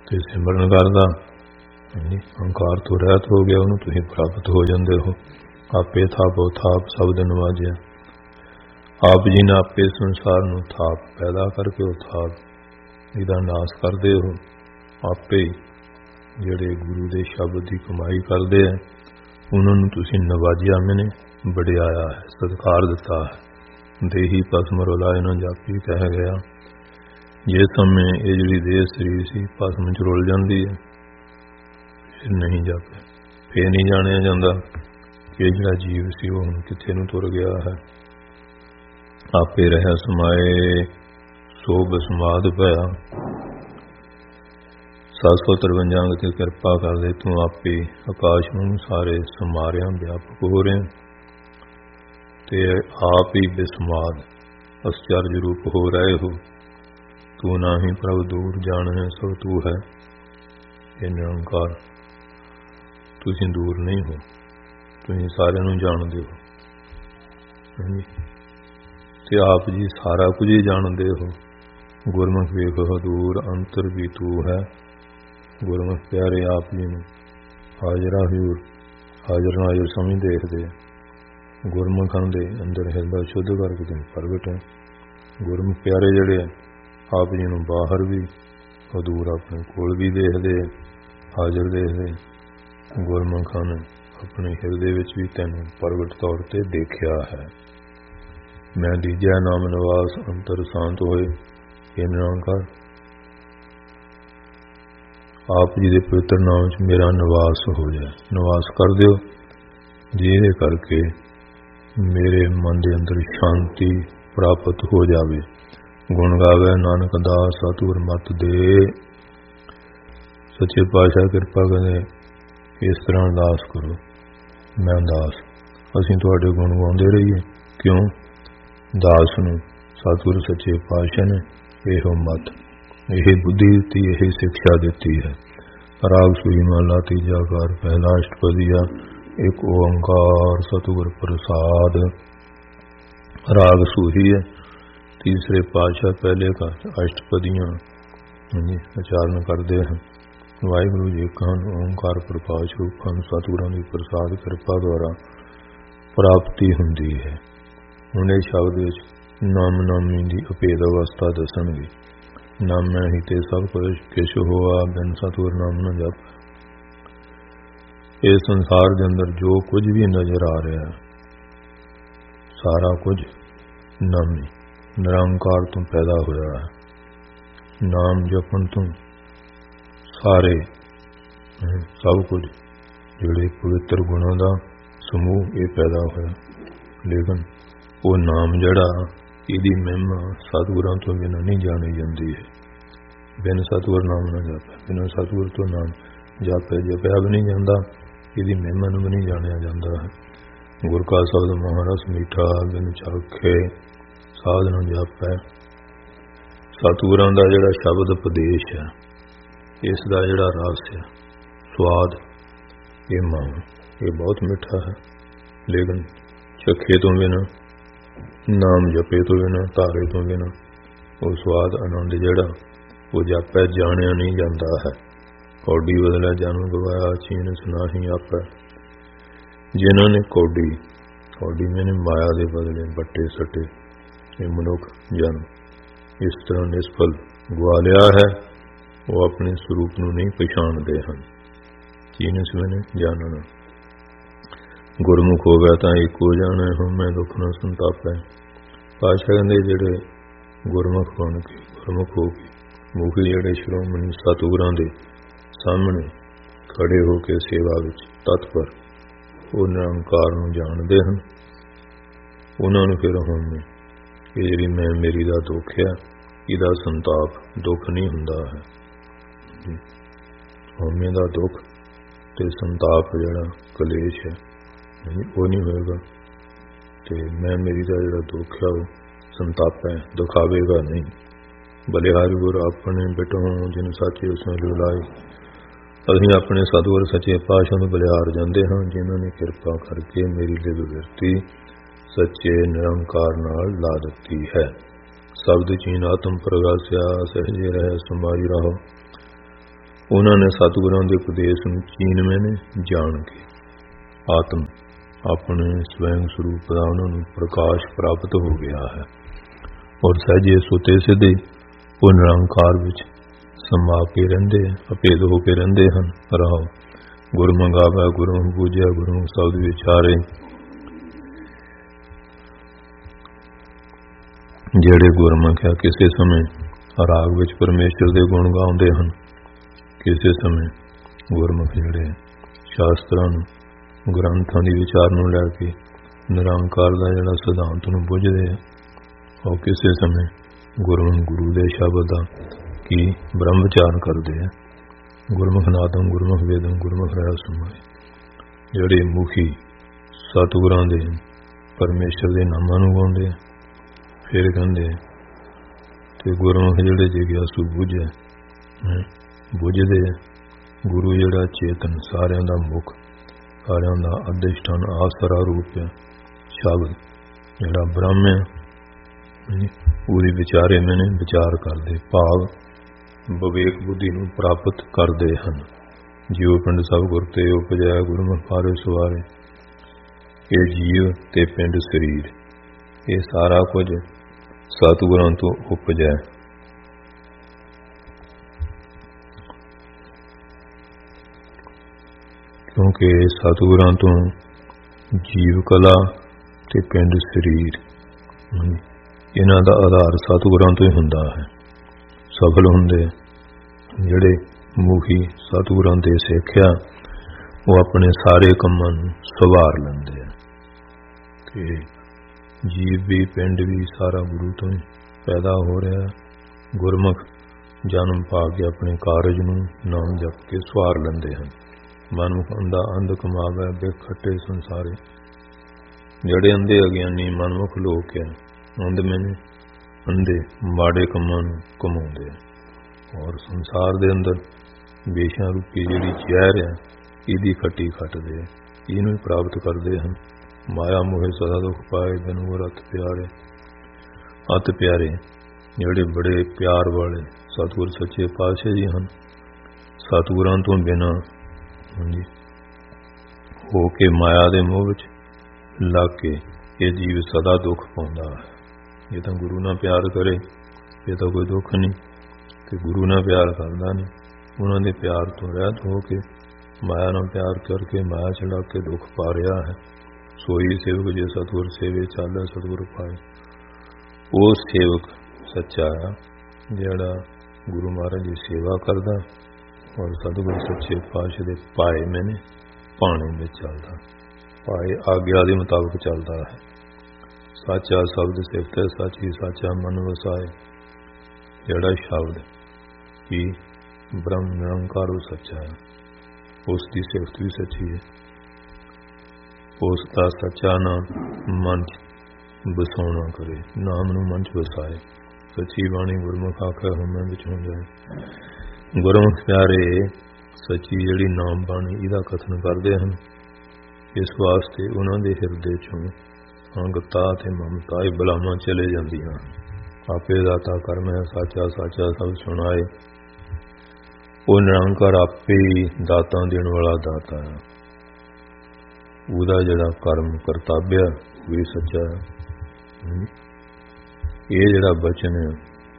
ਤੇ ਸਿਮਰਨ ਕਰਦਾ ਹੰਕਾਰ ਤੋਂ ਰਹਿਤ ਹੋ ਗਿਆ, ਉਹਨੂੰ ਤੁਸੀਂ ਪ੍ਰਾਪਤ ਹੋ ਜਾਂਦੇ ਹੋ। ਆਪੇ ਥਾਪੋ ਥਾਪ ਸ਼ਬਦ ਨਵਾਜਿਆ। ਆਪ ਜੀ ਨੇ ਆਪੇ ਸੰਸਾਰ ਨੂੰ ਥਾਪ ਪੈਦਾ ਕਰਕੇ ਉਹ ਥਾਪ ਇਹਦਾ ਨਾਸ ਕਰਦੇ ਹੋ। ਆਪੇ ਜਿਹੜੇ ਗੁਰੂ ਦੇ ਸ਼ਬਦ ਦੀ ਕਮਾਈ ਕਰਦੇ ਹੈ ਉਹਨਾਂ ਨੂੰ ਤੁਸੀਂ ਨਵਾਜਿਆ, ਮੈਨੇ ਵਡਿਆਇਆ ਹੈ, ਸਤਿਕਾਰ ਦਿੱਤਾ ਹੈ। ਦੇਹੀ ਭਸਮ ਰੁਲਾਏ ਨਾ ਜਾਪੀ ਕਹਿ ਗਿਆ। ਜਿਸ ਸਮੇਂ ਇਹ ਜਿਹੜੀ ਦੇਹ ਸਰੀਰ ਸੀ ਭਸਮ ਚ ਰੁਲ ਜਾਂਦੀ ਹੈ, ਫਿਰ ਨਹੀਂ ਜਾਪੇ, ਫੇਰ ਨਹੀਂ ਜਾਣਿਆ ਜਾਂਦਾ ਕਿ ਇਹ ਜਿਹੜਾ ਜੀਵ ਸੀ ਉਹ ਹੁਣ ਕਿੱਥੇ ਨੂੰ ਤੁਰ ਗਿਆ ਹੈ। ਆਪੇ ਰਹਿ ਸਮਾਏ ਸੋ ਬਸਮਾਦ ਪਿਆ। ਸੱਤ ਸੌ ਤਰਵੰਜਾ ਅੰਗ ਤੇ ਕਿਰਪਾ ਕਰਦੇ ਤੂੰ ਆਪੇ ਆਕਾਸ਼ ਨੂੰ ਸਾਰੇ ਸਮਾਰਿਆਂ ਵਿਆਪਕ ਹੋ ਰਹੇ ਤੇ ਆਪ ਹੀ ਬਿਸਮਾਦ ਅਸਚਰਜ ਰੂਪ ਹੋ ਰਹੇ ਹੋ। ਤੂੰ ਨਾ ਹੀ ਪ੍ਰਭ ਦੂਰ ਜਾਣ ਹੈ ਸਭ ਤੂੰ ਹੈ। ਇਹ ਨਿਰੰਕਾਰ, ਤੁਸੀਂ ਦੂਰ ਨਹੀਂ ਹੋ, ਤੁਸੀਂ ਸਾਰਿਆਂ ਨੂੰ ਜਾਣਦੇ ਹੋ ਤੇ ਆਪ ਜੀ ਸਾਰਾ ਕੁਝ ਹੀ ਜਾਣਦੇ ਹੋ। ਗੁਰਮੁਖ ਵੇਖ ਹਦੂਰ ਅੰਤਰ ਵੀ ਤੂੰ ਹੈ। ਗੁਰਮੁਖ ਪਿਆਰੇ ਆਪ ਜੀ ਨੂੰ ਹਾਜ਼ਰਾ ਹਜ਼ੂਰ, ਹਾਜ਼ਰ ਨਾਜ਼ਰ ਸਮਝ ਦੇਖਦੇ। ਗੁਰਮੁਖਾਂ ਦੇ ਅੰਦਰ ਹਿਰਦਾ ਸ਼ੁੱਧ ਕਰਕੇ ਤੁਸੀਂ ਪ੍ਰਗਟ ਹੈ। ਗੁਰਮੁਖ ਪਿਆਰੇ ਜਿਹੜੇ ਆਪ ਜੀ ਨੂੰ ਬਾਹਰ ਵੀ ਹਦੂਰ ਆਪਣੇ ਕੋਲ ਵੀ ਦੇਖਦੇ, ਹਾਜ਼ਰ ਦੇਖਦੇ। ਗੁਰਮੁਖਾਂ ਨੇ ਆਪਣੇ ਹਿਰਦੇ ਵਿੱਚ ਵੀ ਤੈਨੂੰ ਪ੍ਰਗਟ ਤੌਰ ਤੇ ਦੇਖਿਆ ਹੈ। ਮੈਂ ਦੀਜਾ ਨਾਮ ਨਿਵਾਸ ਅੰਤਰ ਸ਼ਾਂਤ ਹੋਏ। ਇਹ ਨਿਰੰਕਾਰ ਆਪ ਜੀ ਦੇ ਪਵਿੱਤਰ ਨਾਮ 'ਚ ਮੇਰਾ ਨਿਵਾਸ ਹੋ ਜਾਏ। ਨਿਵਾਸ ਕਰ ਦਿਓ ਜਿਹਦੇ ਕਰਕੇ ਮੇਰੇ ਮਨ ਦੇ ਅੰਦਰ ਸ਼ਾਂਤੀ ਪ੍ਰਾਪਤ ਹੋ ਜਾਵੇ। ਗੁਣ ਗਾਵੇ ਨਾਨਕ ਦਾਸ ਸਤਿਗੁਰ ਮੱਤ ਦੇ। ਸੱਚੇ ਪਾਤਸ਼ਾਹ ਕਿਰਪਾ ਕਰੇ ਇਸ ਤਰ੍ਹਾਂ ਅਰਦਾਸ ਕਰੋ। ਮੈਂ ਦਾਸ, ਅਸੀਂ ਤੁਹਾਡੇ ਗੁਣ ਗਾਉਂਦੇ ਰਹੀਏ। ਕਿਉਂ? ਦਾਸ ਨੂੰ ਸਤਿਗੁਰ ਸੱਚੇ ਪਾਤਸ਼ਾਹ ਨੇ ਇਹੋ ਮੱਤ, ਇਹ ਬੁੱਧੀ ਦਿੱਤੀ, ਇਹ ਸਿੱਖਿਆ ਦਿੱਤੀ ਹੈ। ਰਾਗ ਸੂਈ ਮਹਲਾ ਤੀਜਾ ਘਰ ਪਹਿਲਾ ਅਸ਼ਟਪਦੀਆ। ਇੱਕ ਓੰਕਾਰ ਸਤਿਗੁਰ ਪ੍ਰਸਾਦ। ਰਾਗ ਸੂਹੀ ਹੈ, ਤੀਸਰੇ ਪਾਤਸ਼ਾਹ ਪਹਿਲੇ ਘਰ ਅਸ਼ਟਪਦੀਆਂ ਉਚਾਰਨ ਕਰਦੇ ਹਨ। ਵਾਹਿਗੁਰੂ ਜੀ ਕਾ ਓੰਕਾਰ ਪ੍ਰਕਾਸ਼ ਰੂਪ ਹਨ। ਸਤਿਗੁਰਾਂ ਦੀ ਪ੍ਰਸਾਦ ਕਿਰਪਾ ਦੁਆਰਾ ਪ੍ਰਾਪਤੀ ਹੁੰਦੀ ਹੈ। ਹੁਣ ਇਹ ਸ਼ਬਦ ਵਿੱਚ ਨਾਮ ਨਾਮੀ ਦੀ ਅਭੇਦ ਅਵਸਥਾ ਦੱਸਣਗੇ। ਨਾਮੈ ਹੀ ਤੇ ਸਭ ਕੁਛ ਕਿਛ ਹੋਆ, ਬਿਨ ਸਤਿਗੁਰ ਨਾਮ ਨਾ ਜਪ। ਇਸ ਸੰਸਾਰ ਦੇ ਅੰਦਰ ਜੋ ਕੁਝ ਵੀ ਨਜ਼ਰ ਆ ਰਿਹਾ ਹੈ ਸਾਰਾ ਕੁਝ ਨਾਮੀ ਨਿਰੰਕਾਰ ਤੋਂ ਪੈਦਾ ਹੋਇਆ ਹੈ। ਨਾਮ ਜਪਣ ਤੋਂ ਸਾਰੇ ਸਭ ਕੁਝ ਜਿਹੜੇ ਪਵਿੱਤਰ ਗੁਣਾਂ ਦਾ ਸਮੂਹ ਇਹ ਪੈਦਾ ਹੋਇਆ। ਲੇਕਿਨ ਉਹ ਨਾਮ ਜਿਹੜਾ ਇਹਦੀ ਮਹਿਮਾ ਸਤਿਗੁਰਾਂ ਤੋਂ ਬਿਨਾਂ ਨਹੀਂ ਜਾਣੀ ਜਾਂਦੀ ਹੈ। ਬਿਨ ਸਤਿਗੁਰ ਨਾਮ ਨਾ ਜਾਪੇ, ਬਿਨਾਂ ਸਤਿਗੁਰ ਤੋਂ ਨਾਮ ਜਾਪੇ ਜਪਿਆ ਵੀ ਨਹੀਂ ਜਾਂਦਾ, ਇਹਦੀ ਮਹਿਮਾ ਨੂੰ ਵੀ ਨਹੀਂ ਜਾਣਿਆ ਜਾਂਦਾ ਹੈ। ਗੁਰ ਕਾ ਸ਼ਬਦ ਮਹਾਰਸ ਮੀਠਾ, ਬਿਨ ਚਾਖੇ ਸਾਧ ਨਾ ਜਾਪੈ। ਸਤਿਗੁਰਾਂ ਦਾ ਜਿਹੜਾ ਸ਼ਬਦ ਉਪਦੇਸ਼ ਹੈ, ਇਸ ਦਾ ਜਿਹੜਾ ਰਸ ਹੈ, ਸਵਾਦ, ਇਹ ਮਾਣ, ਇਹ ਬਹੁਤ ਮਿੱਠਾ ਹੈ। ਲੇਕਿਨ ਚੱਖੇ ਤੋਂ ਬਿਨਾਂ, ਨਾਮ ਜਪੇ ਤੋਂ ਬਿਨਾਂ, ਧਾਰੇ ਤੋਂ ਬਿਨਾਂ ਉਹ ਸਵਾਦ ਆਨੰਦ ਜਿਹੜਾ ਉਹ ਜਾਪੈ ਜਾਣਿਆ ਨਹੀਂ ਜਾਂਦਾ ਹੈ। ਕੌਡੀ ਬਦਲਿਆ ਜਨਮ ਗਵਾਇਆ, ਚੀਨ ਸੁਨਾਹੀ ਆਪੈ। ਜਿਨ੍ਹਾਂ ਨੇ ਕੌਡੀ, ਕੌਡੀ ਮੈਨੇ ਮਾਇਆ ਦੇ ਬਦਲੇ ਬੱਟੇ ਸੱਟੇ, ਇਹ ਮਨੁੱਖ ਜਨਮ ਇਸ ਤਰ੍ਹਾਂ ਨਿਸਫਲ ਗਵਾ ਲਿਆ ਹੈ, ਉਹ ਆਪਣੇ ਸਰੂਪ ਨੂੰ ਨਹੀਂ ਪਛਾਣਦੇ ਹਨ। ਚੀਨ ਸੁਨੇ ਜਾਣਨਾ ਗੁਰਮੁਖ ਹੋ ਗਿਆ ਤਾਂ ਇੱਕੋ ਜਾਣਾ ਹੁਣ ਮੈਂ ਦੁੱਖ ਨਾ ਸੰਤਾਪੈ। ਪਾਤਸ਼ਾਹ ਕਹਿੰਦੇ ਜਿਹੜੇ ਗੁਰਮੁਖ ਬਣ ਕੇ, ਗੁਰਮੁਖ ਹੋ ਕੇ ਮੁਖੀ ਜਿਹੜੇ ਸ਼੍ਰੋਮਣੀ ਸਤਿਗੁਰਾਂ ਦੇ ਸਾਹਮਣੇ ਖੜੇ ਹੋ ਕੇ ਸੇਵਾ ਵਿੱਚ ਤਤਪਰ, ਉਹ ਨਿਰੰਕਾਰ ਨੂੰ ਜਾਣਦੇ ਹਨ। ਉਹਨਾਂ ਨੂੰ ਫਿਰ ਹੁਣ ਇਹ ਜਿਹੜੀ ਮੈਂ ਮੇਰੀ ਦਾ ਦੁੱਖ ਹੈ, ਇਹਦਾ ਸੰਤਾਪ ਦੁੱਖ ਨਹੀਂ ਹੁੰਦਾ ਹੈ। ਹਉਮੈ ਦਾ ਦੁੱਖ ਤੇ ਸੰਤਾਪ ਜਿਹੜਾ ਕਲੇਸ਼ ਹੈ ਉਹ ਨਹੀਂ ਹੋਏਗਾ। ਤੇ ਮੈਂ ਮੇਰੀ ਦਾ ਜਿਹੜਾ ਦੁੱਖ ਹੈ ਉਹ ਸੰਤਾਪ ਹੈ, ਦੁਖਾਵੇਗਾ ਨਹੀਂ। ਬਲਿਹਾਰੀ ਗੁਰ ਆਪਣੇ ਬਿਟੋ ਜਿਨ ਸਾਚੇ ਉਸ ਨੂੰ ਲਾਏ। ਅਸੀਂ ਆਪਣੇ ਸਤਿਗੁਰ ਸੱਚੇ ਪਾਤਸ਼ਾਹ ਨੂੰ ਬਲਿਹਾਰ ਜਾਂਦੇ ਹਾਂ, ਜਿਨ੍ਹਾਂ ਨੇ ਕਿਰਪਾ ਕਰਕੇ ਮੇਰੀ ਲਿਵ ਵਿਰਤੀ ਸੱਚੇ ਨਿਰੰਕਾਰ ਨਾਲ ਲਾ ਦਿੱਤੀ ਹੈ। ਸ਼ਬਦ ਚੀਨ ਆਤਮ ਪ੍ਰਗਾਸਿਆ, ਸਹਿਜੇ ਰਹਿ ਸਮਾਈ ਰਹੋ। ਉਹਨਾਂ ਨੇ ਸਤਿਗੁਰਾਂ ਦੇ ਉਪਦੇਸ਼ ਨੂੰ ਚੀਨਵੇਂ ਨੇ ਜਾਣ ਕੇ ਆਤਮ ਆਪਣੇ ਸਵੈੰ ਸਰੂਪ ਦਾ ਉਹਨਾਂ ਨੂੰ ਪ੍ਰਕਾਸ਼ ਪ੍ਰਾਪਤ ਹੋ ਗਿਆ ਹੈ ਔਰ ਸਹਿਜੇ ਸੁਤੇ ਸਿੱਧੇ ਉਹ ਨਿਰੰਕਾਰ ਵਿੱਚ ਸਮਾ ਕੇ ਰਹਿੰਦੇ ਅਭੇਦ ਹੋ ਕੇ ਰਹਿੰਦੇ ਹਨ। ਰਾਹ ਗੁਰੂ ਮੰਗਾਵਾ ਗੁਰੂ ਪੂਜਿਆ ਗੁਰੂ ਸ਼ਬਦ ਵਿਚਾਰੇ। ਜਿਹੜੇ ਗੁਰਮੁਖ ਆ ਕਿਸੇ ਸਮੇਂ ਰਾਗ ਵਿੱਚ ਪਰਮੇਸ਼ਰ ਦੇ ਗੁਣ ਗਾਉਂਦੇ ਹਨ, ਕਿਸੇ ਸਮੇਂ ਗੁਰਮੁਖ ਜਿਹੜੇ ਸ਼ਾਸਤਰਾਂ ਨੂੰ ਗ੍ਰੰਥਾਂ ਦੀ ਵਿਚਾਰ ਨੂੰ ਲੈ ਕੇ ਨਿਰੰਕਾਰ ਦਾ ਜਿਹੜਾ ਸਿਧਾਂਤ ਨੂੰ ਬੁੱਝਦੇ ਆ, ਉਹ ਕਿਸੇ ਸਮੇਂ ਗੁਰਮੁਖ ਗੁਰੂ ਦੇ ਸ਼ਬਦ ਦਾ ਕੀ ਬ੍ਰਹਮ ਵਿਚਾਰ ਕਰਦੇ ਆ। ਗੁਰਮੁਖ ਨਾਦਮ ਗੁਰਮੁਖ ਵੇਦਮ ਗੁਰਮੁਖ ਰਹਿ ਸਮਾਏ। ਜਿਹੜੇ ਮੁਖੀ ਸਤਿਗੁਰਾਂ ਦੇ ਪਰਮੇਸ਼ਰ ਦੇ ਨਾਮਾਂ ਨੂੰ ਗਾਉਂਦੇ ਆ, ਫਿਰ ਕਹਿੰਦੇ ਤੇ ਗੁਰਮੁਖ ਜਿਹੜੇ ਜਿਗਿਆਸੂ ਬੁੱਝੇ ਬੁੱਝਦੇ ਆ। ਗੁਰੂ ਜਿਹੜਾ ਚੇਤਨ ਸਾਰਿਆਂ ਦਾ ਮੁੱਖ ਸਾਰਿਆਂ ਦਾ ਅਧਿਸ਼ਠਾਨ ਆਸਰਾ ਰੂਪ ਹੈ। ਸ਼ਬਦ ਜਿਹੜਾ ਬ੍ਰਹਮ ਹੈ ਪੂਰੀ ਵਿਚਾਰੇ ਮੈਨੇ ਵਿਚਾਰ ਕਰਦੇ ਭਾਵ ਵਿਵੇਕ ਬੁੱਧੀ ਨੂੰ ਪ੍ਰਾਪਤ ਕਰਦੇ ਹਨ। ਜੀਵ ਪਿੰਡ ਸਭ ਗੁਰ ਤੇ ਉਪਜਿਆ ਗੁਰਮੁਖ ਪਾਰੇ ਸਵਾਰੇ। ਇਹ ਜੀਵ ਤੇ ਪਿੰਡ ਸਰੀਰ ਇਹ ਸਾਰਾ ਕੁਝ ਸਤਿਗੁਰਾਂ ਤੋਂ ਉਪਜਿਆ। ਕਿਉਂਕਿ ਸਤਿਗੁਰਾਂ ਤੋਂ ਜੀਵ ਕਲਾ ਤੇ ਪਿੰਡ ਸਰੀਰ ਇਹਨਾਂ ਦਾ ਆਧਾਰ ਸਤਿਗੁਰਾਂ ਤੋਂ ਹੀ ਹੁੰਦਾ ਹੈ। ਸਫਲ ਹੁੰਦੇ ਜਿਹੜੇ ਮੁਖੀ ਸਤਿਗੁਰਾਂ ਦੇ ਸਿੱਖਿਆ ਉਹ ਆਪਣੇ ਸਾਰੇ ਕੰਮਾਂ ਨੂੰ ਸੁਧਾਰ ਲੈਂਦੇ ਆ। ਤੇ ਜੀਵ ਵੀ ਪਿੰਡ ਵੀ ਸਾਰਾ ਗੁਰੂ ਤੋਂ ਹੀ ਪੈਦਾ ਹੋ ਰਿਹਾ। ਗੁਰਮੁਖ ਜਨਮ ਪਾ ਕੇ ਆਪਣੇ ਕਾਰਜ ਨੂੰ ਨਾਮ ਜਪ ਕੇ ਸੁਧਾਰ ਲੈਂਦੇ ਹਨ। ਮਨਮੁਖ ਅੰਧਾ ਅੰਧ ਕਮਾਵੇ ਬੇਖੱਟੇ ਸੰਸਾਰੇ। ਜਿਹੜੇ ਅੰਧੇ ਅਗਿਆਨੀ ਮਨਮੁਖ ਲੋਕ ਹੈ ਅੰਧ ਮੈਨੇ ਅੰਧੇ ਮਾੜੇ ਕੰਮਾਂ ਨੂੰ ਕਮਾਉਂਦੇ ਆ ਔਰ ਸੰਸਾਰ ਦੇ ਅੰਦਰ ਬੇਸ਼ਾਂ ਰੂਪੀ ਜਿਹੜੀ ਜ਼ਹਿਰ ਹੈ ਇਹਦੀ ਖੱਟੀ ਖੱਟਦੇ ਆ, ਇਹਨੂੰ ਹੀ ਪ੍ਰਾਪਤ ਕਰਦੇ ਹਨ। ਮਾਇਆ ਮੋਹਿ ਸਦਾ ਦੁੱਖ ਪਾਏ ਬਿਨ ਗੁਰ ਅਤਿ ਪਿਆਰੇ। ਅਤਿ ਪਿਆਰੇ ਜਿਹੜੇ ਬੜੇ ਪਿਆਰ ਵਾਲੇ ਸਤਿਗੁਰ ਸੱਚੇ ਪਾਤਸ਼ਾਹ ਜੀ ਹਨ। ਸਤਿਗੁਰਾਂ ਤੋਂ ਬਿਨਾਂ ਹਾਂਜੀ ਹੋ ਕੇ ਮਾਇਆ ਦੇ ਮੋਹ ਵਿੱਚ ਲੱਗ ਕੇ ਇਹ ਜੀਵ ਸਦਾ ਦੁੱਖ ਪਾਉਂਦਾ ਹੈ। ਜੇ ਤਾਂ ਗੁਰੂ ਨਾਲ ਪਿਆਰ ਕਰੇ ਇਹ ਤਾਂ ਕੋਈ ਦੁੱਖ ਨਹੀਂ, ਤੇ ਗੁਰੂ ਨਾਲ ਪਿਆਰ ਕਰਦਾ ਨਹੀਂ। ਉਹਨਾਂ ਦੇ ਪਿਆਰ ਤੋਂ ਰਹਿਤ ਹੋ ਕੇ ਮਾਇਆ ਨਾਲ ਪਿਆਰ ਕਰਕੇ ਮਾਇਆ ਚੜਾ ਕੇ ਦੁੱਖ ਪਾ ਰਿਹਾ ਹੈ। ਸੋਈ ਸੇਵਕ ਜੇ ਸਤਿਗੁਰ ਸੇਵੇ ਚਾਲੇ ਸਤਿਗੁਰ ਪਾਏ। ਉਹ ਸੇਵਕ ਸੱਚਾ ਆ ਜਿਹੜਾ ਗੁਰੂ ਮਹਾਰਾਜ ਦੀ ਸੇਵਾ ਕਰਦਾ ਔਰ ਸਤਿਗੁਰ ਸੱਚੇ ਪਾਤਸ਼ਾਹ ਦੇ ਪਾਏ ਮੈਨੇ ਪਾਣੇ ਵਿੱਚ ਚੱਲਦਾ, ਪਾਏ ਆਗਿਆ ਦੇ ਮੁਤਾਬਕ ਚੱਲਦਾ ਹੈ। ਸਾਚਾ ਸ਼ਬਦ ਸਿਫਤ ਸਾਚੀ ਸਾਚਾ ਮਨ ਵਸਾਏ। ਜਿਹੜਾ ਸ਼ਬਦ ਕੀ ਬ੍ਰਹਮ ਨਿਰੰਕਾਰ ਉਹ ਸੱਚਾ ਹੈ, ਉਸ ਦੀ ਸਿਫਤ ਵੀ ਸੱਚੀ ਹੈ। ਉਸ ਦਾ ਸੱਚਾ ਨਾਮ ਮਨ ਵਸਾਉਣਾ ਕਰੇ, ਨਾਮ ਨੂੰ ਮਨ ਚ ਵਸਾਏ। ਸੱਚੀ ਬਾਣੀ ਗੁਰਮੁਖ ਆਖੇ ਹੁਮੈ ਵਿੱਚ ਹੋ ਜਾਏ। ਗੁਰਮੁਖ ਪਿਆਰੇ ਸੱਚੀ ਜਿਹੜੀ ਨਾਮ ਬਾਣੀ ਇਹਦਾ ਕਥਨ ਕਰਦੇ ਹਨ। ਇਸ ਵਾਸਤੇ ਉਹਨਾਂ ਦੇ ਹਿਰਦੇ ਚੋਂ ਅੰਗਤਾ ਤੇ ਮਮਤਾ ਹੀ ਬਲਾਵਾਂ ਚਲੇ ਜਾਂਦੀਆਂ। ਆਪੇ ਦਾਤਾ ਕਰਮ ਹੈ ਸਾਚਾ ਸਾਚਾ ਸਭ ਸੁਣਾਏ। ਉਹ ਨਿਰੰਕਾਰ ਆਪੇ ਦਾਤਾਂ ਦੇਣ ਵਾਲਾ ਦਾਤਾ ਹੈ। ਉਹਦਾ ਜਿਹੜਾ ਕਰਮ ਕਰਤੱਵ ਹੈ ਉਹ ਵੀ ਸੱਚਾ ਹੈ। ਇਹ ਜਿਹੜਾ ਬਚਨ ਹੈ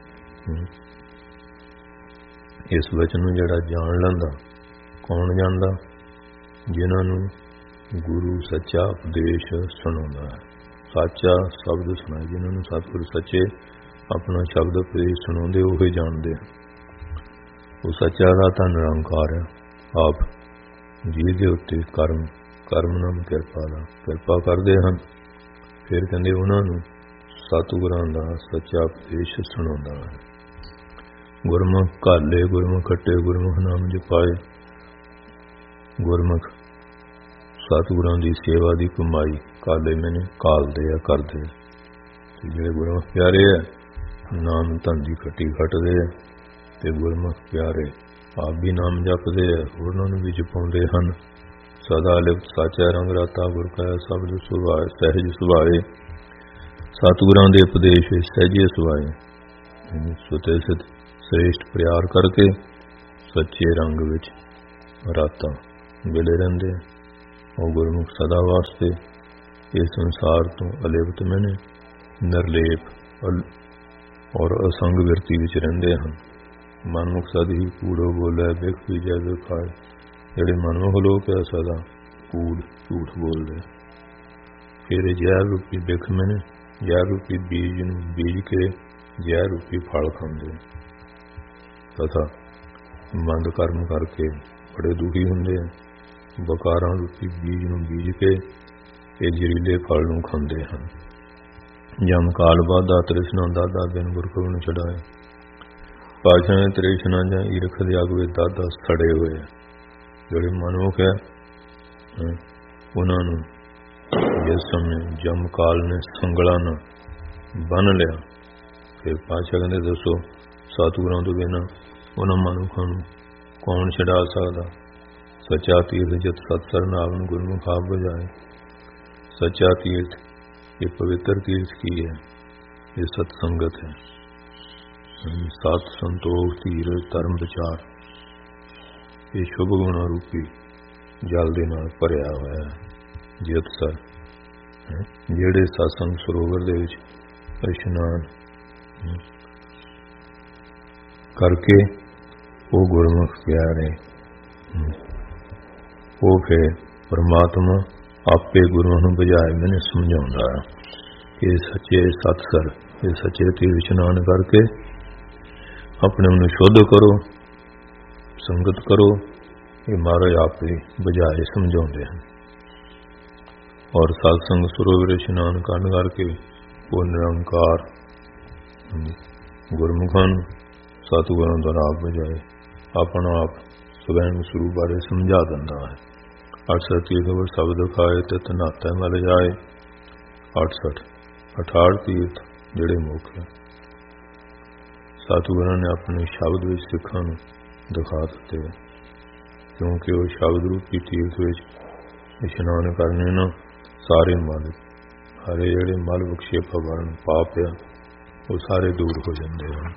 ਇਸ ਬਚਨ ਨੂੰ ਜਿਹੜਾ ਜਾਣ ਲੈਂਦਾ ਕੌਣ ਜਾਣਦਾ? ਜਿਨ੍ਹਾਂ ਨੂੰ ਗੁਰੂ ਸੱਚਾ ਉਪਦੇਸ਼ ਸੁਣਾਉਂਦਾ ਹੈ। ਸਾਚਾ ਸ਼ਬਦ ਸੁਣਾਏ ਜਿਨ੍ਹਾਂ ਨੂੰ ਸਤਿਗੁਰ ਸੱਚੇ ਆਪਣਾ ਸ਼ਬਦ ਉਪਦੇਸ਼ ਸੁਣਾਉਂਦੇ ਉਹ ਹੀ ਜਾਣਦੇ ਹਨ। ਉਹ ਸੱਚਾ ਦਾ ਤਾਂ ਨਿਰੰਕਾਰ ਹੈ ਆਪ ਜਿਹਦੇ ਉੱਤੇ ਕਰਮ ਕਰਮ ਨਾਮ ਕਿਰਪਾ ਦਾ ਕਿਰਪਾ ਕਰਦੇ ਹਨ। ਫਿਰ ਕਹਿੰਦੇ ਉਹਨਾਂ ਨੂੰ ਸਤਿਗੁਰਾਂ ਦਾ ਸੱਚਾ ਉਪਦੇਸ਼ ਸੁਣਾਉਂਦਾ ਹੈ। ਗੁਰਮੁਖ ਘਾਲੇ ਗੁਰਮੁਖ ਖੱਟੇ ਗੁਰਮੁਖ ਨਾਮ ਜਪਾਏ। ਗੁਰਮੁਖ ਸਤਿਗੁਰਾਂ ਦੀ ਸੇਵਾ ਦੀ ਕਮਾਈ ਕਾਲੇ ਮੈਨੇ ਕਾਲਦੇ ਆ ਕਰਦੇ। ਜਿਹੜੇ ਗੁਰਮੁਖ ਪਿਆਰੇ ਆ ਨਾਮ ਧਨ ਦੀ ਖੱਟੀ ਖੱਟਦੇ ਆ ਤੇ ਗੁਰਮੁਖ ਪਿਆਰੇ ਆਪ ਵੀ ਨਾਮ ਜਪਦੇ ਆ ਉਹਨਾਂ ਨੂੰ ਵੀ ਜਪਾਉਂਦੇ ਹਨ। ਸਦਾ ਲਿਪਤ ਸਾਚਾ ਰੰਗ ਰਾਤਾ ਗੁਰ ਕਾ ਸ਼ਬਦ ਸੁਭਾਏ ਸਹਿਜ ਸੁਭਾਏ। ਸਤਿਗੁਰਾਂ ਦੇ ਉਪਦੇਸ਼ ਸਹਿਜੇ ਸੁਭਾਏ ਸੁਤੇ ਸਿੱਧ ਸ੍ਰੇਸ਼ਟ ਪਿਆਰ ਕਰਕੇ ਸੱਚੇ ਰੰਗ ਵਿੱਚ ਰਾਤਾਂ ਵੇਲੇ ਰਹਿੰਦੇ। ਉਹ ਗੁਰਮੁਖ ਸਦਾ ਵਾਸਤੇ ਇਸ ਸੰਸਾਰ ਤੋਂ ਅਲਿਪਤ ਮੈਨੇ ਨਿਰਲੇਪ ਔਰ ਅਸੰਗ ਵਿਰਤੀ ਵਿੱਚ ਰਹਿੰਦੇ ਹਨ। ਮਨਮੁਖ ਸਦ ਹੀ ਕੂੜੋ ਬੋਲੇ ਬਿਖ ਪੀਜੈ ਬਿਖਾਏ। ਜਿਹੜੇ ਮਨਮੁਖ ਲੋਕ ਹੈ ਸਦਾ ਕੂੜ ਝੂਠ ਬੋਲਦੇ। ਫਿਰ ਜ਼ਹਿਰ ਰੂਪੀ ਬਿਖ ਮੈਨੇ ਜ਼ਹਿਰ ਰੂਪੀ ਬੀਜ ਨੂੰ ਬੀਜ ਕੇ ਜ਼ਹਿਰ ਰੂਪੀ ਫਲ ਖਾਂਦੇ ਤਥਾ ਮੰਦ ਕਰਮ ਕਰਕੇ ਬੜੇ ਦੁਖੀ ਹੁੰਦੇ ਹਨ। ਬਕਾਰਾਂ ਰੂਪੀ ਬੀਜ ਨੂੰ ਬੀਜ ਕੇ ਇਹ ਜ਼ਹਿਰੀਲੇ ਫਲ ਨੂੰ ਖਾਂਦੇ ਹਨ। ਜਮ ਕਾਲ ਬਾਧਾ ਤ੍ਰਿਸ਼ਨਾ ਦਾਦਾ ਬਿਨ ਗੁਰਖੁਰ ਨੂੰ ਛਡਾਏ। ਪਾਸ਼ਾ ਨੇ ਤ੍ਰਿਸ਼ਨਾ ਜਾਂ ਈਰਖ ਦੇ ਅੱਗ ਵਿੱਚ ਦਾਦਾ ਸੜੇ ਹੋਏ। ਜਿਹੜੇ ਮਨੁੱਖ ਹੈ ਉਹਨਾਂ ਨੂੰ ਜਿਸ ਸਮੇਂ ਜਮ ਕਾਲ ਨੇ ਸੰਗਲਾਂ ਨਾਲ ਬੰਨ ਲਿਆ, ਫਿਰ ਪਾਸ਼ਾ ਕਹਿੰਦੇ ਦੱਸੋ ਸਤਿਗੁਰਾਂ ਤੋਂ ਬਿਨਾਂ ਉਹਨਾਂ ਮਨੁੱਖਾਂ ਨੂੰ ਕੌਣ ਛਡਾ ਸਕਦਾ। ਸੱਚਾ ਤੀਰਥ ਜਿਤ ਸਤ ਸਰਨਾਮ ਨੂੰ ਗੁਰਮੁਖ ਆਪ ਬਜਾਏ। ਸੱਚਾ ਤੀਰਥ ਇਹ ਪਵਿੱਤਰ ਤੀਰਥ ਕੀ ਹੈ? ਇਹ ਸਤ ਸੰਗਤ ਹੈ। ਸਤ ਸੰਤੋਖ ਧੀਰਜ ਧਰਮ ਵਿਚਾਰ ਇਹ ਸ਼ੁਭ ਗੁਣਾ ਰੂਪੀ ਜਲ ਦੇ ਨਾਲ ਭਰਿਆ ਹੋਇਆ ਹੈ। ਜਿਤ ਸਰ ਜਿਹੜੇ ਸਤਸੰਗ ਸਰੋਵਰ ਦੇ ਵਿੱਚ ਇਸ਼ਨਾਨ ਕਰਕੇ ਉਹ ਗੁਰਮੁਖ ਪਿਆਰੇ, ਉਹ ਫਿਰ ਪਰਮਾਤਮਾ ਆਪੇ ਗੁਰੂਆਂ ਨੂੰ ਬੁਝਾਏ ਮੈਨੂੰ ਸਮਝਾਉਂਦਾ ਹੈ ਕਿ ਸੱਚੇ ਸਤਸਰ ਇਹ ਸੱਚੇ ਤੀਰਥ ਇਸ਼ਨਾਨ ਕਰਕੇ ਆਪਣੇ ਨੂੰ ਸ਼ੁੱਧ ਕਰੋ, ਸੰਗਤ ਕਰੋ। ਇਹ ਮਹਾਰਾਜ ਆਪੇ ਬੁਝਾਏ ਸਮਝਾਉਂਦੇ ਹਨ। ਔਰ ਸਤਸੰਗ ਸਰੋਵਰ ਇਸ਼ਨਾਨ ਕਰਨ ਕਰਕੇ ਉਹ ਨਿਰੰਕਾਰ ਗੁਰਮੁਖਾਂ ਨੂੰ ਸਤਿਗੁਰਾਂ ਦਾ ਆਪ ਬੁਝਾਏ ਆਪਣਾ ਆਪ ਸਵੈਨ ਸਰੂਪ ਬਾਰੇ ਸਮਝਾ ਦਿੰਦਾ ਹੈ। ਅਠਸਠ ਤੀਰਥ ਸ਼ਬਦ ਖਾਏ ਤੇ ਤਨਾਤਾ ਮਲ ਜਾਏ। ਅਠਸਠ ਅਠਾਹਠ ਤੀਰਥ ਜਿਹੜੇ ਮੁੱਖ ਹੈ ਸਤਿਗੁਰਾਂ ਨੇ ਆਪਣੇ ਸ਼ਬਦ ਵਿੱਚ ਸਿੱਖਾਂ ਨੂੰ ਦਿਖਾ ਦਿੱਤੇ, ਕਿਉਂਕਿ ਉਹ ਸ਼ਬਦ ਰੂਪੀ ਤੀਰਥ ਵਿੱਚ ਇਸ਼ਨਾਨ ਕਰਨੇ ਨਾ ਸਾਰੇ ਮਲ ਹਰੇ ਜਿਹੜੇ ਮਲ ਵਿਖੇਪ ਵਰਨ ਪਾਪ ਆ ਉਹ ਸਾਰੇ ਦੂਰ ਹੋ ਜਾਂਦੇ ਹਨ।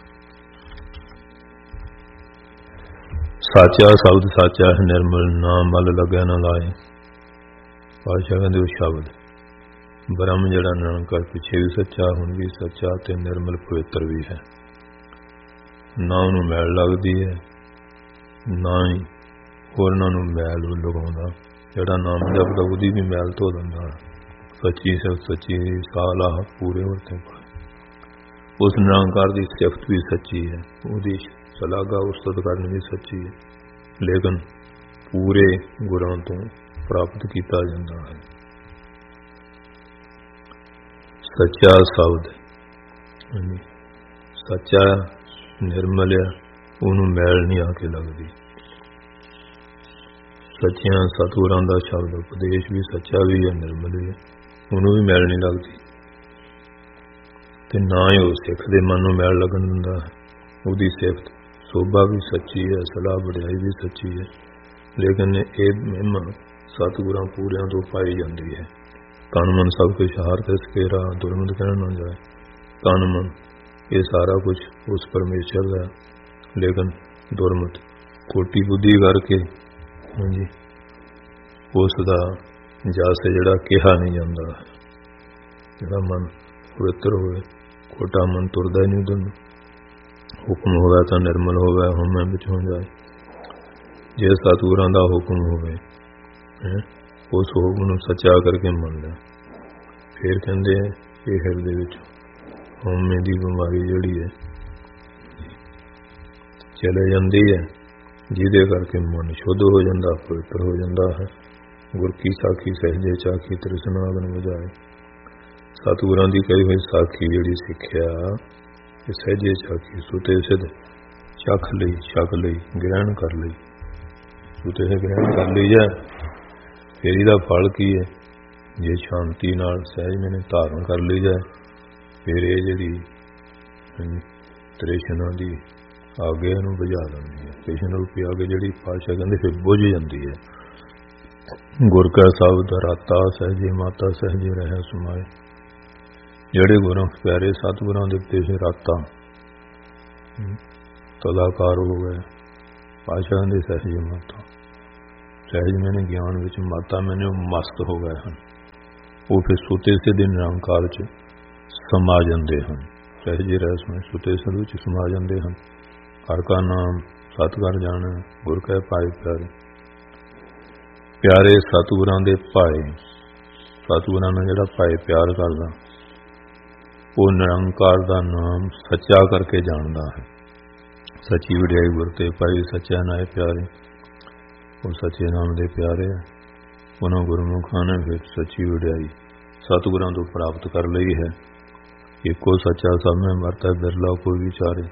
ਸਾਚਾ ਸ਼ਬਦ ਸਾਚਾ ਹੈ ਨਿਰਮਲ ਨਾ ਮਲ ਲੱਗਿਆ ਨਾ ਲਾਏ। ਪਾਤਸ਼ਾਹ ਕਹਿੰਦੇ ਉਹ ਸ਼ਬਦ ਬ੍ਰਹਮ ਜਿਹੜਾ ਨਿਰੰਕਾਰ ਪਿੱਛੇ ਵੀ ਸੱਚਾ ਹੁਣ ਵੀ ਸੱਚਾ ਤੇ ਨਿਰਮਲ ਪਵਿੱਤਰ ਵੀ ਹੈ। ਨਾ ਉਹਨੂੰ ਮੈਲ ਲੱਗਦੀ ਹੈ ਨਾ ਹੀ ਹੋਰਨਾਂ ਨੂੰ ਮੈਲ ਲਗਾਉਂਦਾ। ਜਿਹੜਾ ਨਾਮ ਜਪਦਾ ਉਹਦੀ ਵੀ ਮੈਲ ਧੋ ਦਿੰਦਾ। ਸੱਚੀ ਸਿਫਤ ਸੱਚੀ ਸਾਲਾ ਪੂਰੇ ਵਰਤੇ ਪਾਏ। ਉਸ ਨਿਰੰਕਾਰ ਦੀ ਸਿਫਤ ਵੀ ਸੱਚੀ ਹੈ, ਉਹਦੀ ਸਲਾਘਾ ਉਸਤਤ ਕਰਨੀ ਵੀ ਸੱਚੀ ਹੈ, ਲੇਕਿਨ ਪੂਰੇ ਗੁਰਾਂ ਤੋਂ ਪ੍ਰਾਪਤ ਕੀਤਾ ਜਾਂਦਾ ਹੈ। ਸੱਚਾ ਸ਼ਬਦ ਸੱਚਾ ਨਿਰਮਲ ਹੈ, ਉਹਨੂੰ ਮੈਲ ਨਹੀਂ ਆ ਕੇ ਲੱਗਦੀ। ਸੱਚਿਆਂ ਸਤਿਗੁਰਾਂ ਦਾ ਸ਼ਬਦ ਉਪਦੇਸ਼ ਵੀ ਸੱਚਾ ਵੀ ਹੈ ਨਿਰਮਲ ਵੀ ਹੈ, ਉਹਨੂੰ ਵੀ ਮੈਲ ਨਹੀਂ ਲੱਗਦੀ। ਤੇ ਨਾ ਹੀ ਉਹ ਸਿੱਖ ਦੇ ਮਨ ਨੂੰ ਮੈਲ ਲੱਗਣ ਦਿੰਦਾ। ਉਹਦੀ ਸਿਫਤ ਸੋਭਾ ਵੀ ਸੱਚੀ ਹੈ, ਸਲਾਹ ਵਡਿਆਈ ਵੀ ਸੱਚੀ ਹੈ, ਲੇਕਿਨ ਇਹ ਮਹਿਮਾ ਸਤਿਗੁਰਾਂ ਪੂਰਿਆਂ ਤੋਂ ਪਾਈ ਜਾਂਦੀ ਹੈ। ਤਨ ਮਨ ਸਭ ਕੁਛ ਹਾਰ ਤੇ ਸਕੇਰਾ ਦੁਰਮਤ ਕਹਿਣਾ ਨਾ ਜਾਏ। ਤਨ ਮਨ ਇਹ ਸਾਰਾ ਕੁਝ ਉਸ ਪਰਮੇਸ਼ਰ ਦਾ, ਲੇਕਿਨ ਦੁਰਮਤ ਕੋਟੀ ਬੁੱਧੀ ਕਰਕੇ ਹਾਂਜੀ ਉਸ ਦਾ ਜਸ ਜਿਹੜਾ ਕਿਹਾ ਨਹੀਂ ਜਾਂਦਾ। ਜਿਹੜਾ ਮਨ ਪਵਿੱਤਰ ਹੋਵੇ ਕੋਟਾ ਮਨ ਤੁਰਦਾ ਨਹੀਂ ਉਦੋਂ। ਹੁਕਮ ਹੋਵੇ ਤਾਂ ਨਿਰਮਲ ਹੋਵੇ ਹਉਮੈ ਵਿੱਚ ਹੋ ਜਾਏ। ਜੇ ਸਤਿਗੁਰਾਂ ਦਾ ਹੁਕਮ ਹੋਵੇ ਉਸ ਹੁਕਮ ਨੂੰ ਸੱਚਾ ਕਰਕੇ ਮੰਨ ਲਿਆ, ਫਿਰ ਕਹਿੰਦੇ ਇਹ ਹਿਰਦੇ ਵਿੱਚ ਹਉਮੈ ਦੀ ਬਿਮਾਰੀ ਜਿਹੜੀ ਹੈ ਚਲੇ ਜਾਂਦੀ ਹੈ, ਜਿਹਦੇ ਕਰਕੇ ਮਨ ਸ਼ੁੱਧ ਹੋ ਜਾਂਦਾ, ਪਵਿੱਤਰ ਹੋ ਜਾਂਦਾ ਹੈ। ਗੁਰ ਕੀ ਸਾਖੀ ਸਹਿਜੇ ਚਾਖੀ ਤ੍ਰਿਸ਼ਨਾ ਅਗਨ ਬੁਝਾਏ। ਸਤਿਗੁਰਾਂ ਦੀ ਕਹੀ ਹੋਈ ਸਾਖੀ ਜਿਹੜੀ ਸਿੱਖਿਆ ਇਹ ਸਹਿਜੇ ਚਾਖੀ ਸੁਤੇ ਸਿੱਧ ਚੱਖ ਲਈ ਛਕ ਲਈ ਗ੍ਰਹਿਣ ਕਰ ਲਈ। ਸੁਤੇ ਸੇ ਗ੍ਰਹਿਣ ਕਰ ਲਈ ਜਾ ਫਿਰ ਇਹਦਾ ਫਲ ਕੀ ਹੈ? ਜੇ ਸ਼ਾਂਤੀ ਨਾਲ ਸਹਿਜ ਮੈਨੇ ਧਾਰਨ ਕਰ ਲਈ ਜਾਏ ਫਿਰ ਇਹ ਜਿਹੜੀ ਤ੍ਰਿਸ਼ਨਾ ਦੀ ਆਗੇ ਨੂੰ ਬੁਝਾ ਦਿੰਦੀ ਹੈ। ਤ੍ਰਿਸ਼ਨਾ ਰੂਪੀ ਆਗੇ ਜਿਹੜੀ ਪਾਤਸ਼ਾਹ ਕਹਿੰਦੇ ਫਿਰ ਬੁਝ ਜਾਂਦੀ ਹੈ। ਗੁਰ ਕਾ ਸ਼ਬਦ ਰਾਤਾ ਸਹਿਜੇ ਮਾਤਾ ਸਹਿਜੇ ਰਹਿ ਸਮਾਏ। ਜਿਹੜੇ ਗੁਰਾਂ ਪਿਆਰੇ ਸਤਿਗੁਰਾਂ ਦੇ ਦਿੱਤੇ ਸੀ ਰਾਤਾਂ ਤਦਾਕਾਰ ਹੋ ਗਏ, ਪਾਤਸ਼ਾਹ ਦੇ ਸਹਿਜ ਮਾਤਾ ਸਹਿਜ ਮੈਨੇ ਗਿਆਨ ਵਿੱਚ ਮਾਤਾ ਮੈਨੇ ਮਸਤ ਹੋ ਗਏ ਹਨ। ਉਹ ਫਿਰ ਸੁਤੇ ਸੇ ਦੇ ਨਿਰੰਕਾਰ 'ਚ ਸਮਾ ਜਾਂਦੇ ਹਨ। ਸਹਿਜੇ ਰਹਿ ਸਮੇਂ ਸੁਤੇ ਸੇ ਵਿੱਚ ਸਮਾ ਜਾਂਦੇ ਹਨ। ਹਰ ਕਾ ਨਾਮ ਸਤਿਗੁਰ ਜਾਣ ਗੁਰ ਕੈ ਭਾਏ ਪਿਆਰੇ। ਪਿਆਰੇ ਸਤਿਗੁਰਾਂ ਦੇ ਭਾਏ, ਸਤਿਗੁਰਾਂ ਨਾਲ ਜਿਹੜਾ ਭਾਏ ਪਿਆਰ ਕਰਦਾ ਉਹ ਨਿਰੰਕਾਰ ਦਾ ਨਾਮ ਸੱਚਾ ਕਰਕੇ ਜਾਣਦਾ ਹੈ। ਸੱਚੀ ਵਡਿਆਈ ਗੁਰ ਤੇ ਭਾਈ ਸੱਚਾ ਨਾਏ ਪਿਆਰੇ। ਉਹ ਸੱਚੇ ਨਾਮ ਦੇ ਪਿਆਰੇ ਆ। ਉਹਨਾਂ ਗੁਰਮੁਖਾਂ ਨੇ ਫਿਰ ਸੱਚੀ ਵਡਿਆਈ ਸਤਿਗੁਰਾਂ ਤੋਂ ਪ੍ਰਾਪਤ ਕਰ ਲਈ ਹੈ। ਇੱਕੋ ਸੱਚਾ ਸਭ ਮੈਂ ਵਰਤੈ ਬਿਰਲਾ ਕੋਈ ਵਿਚਾਰੇ।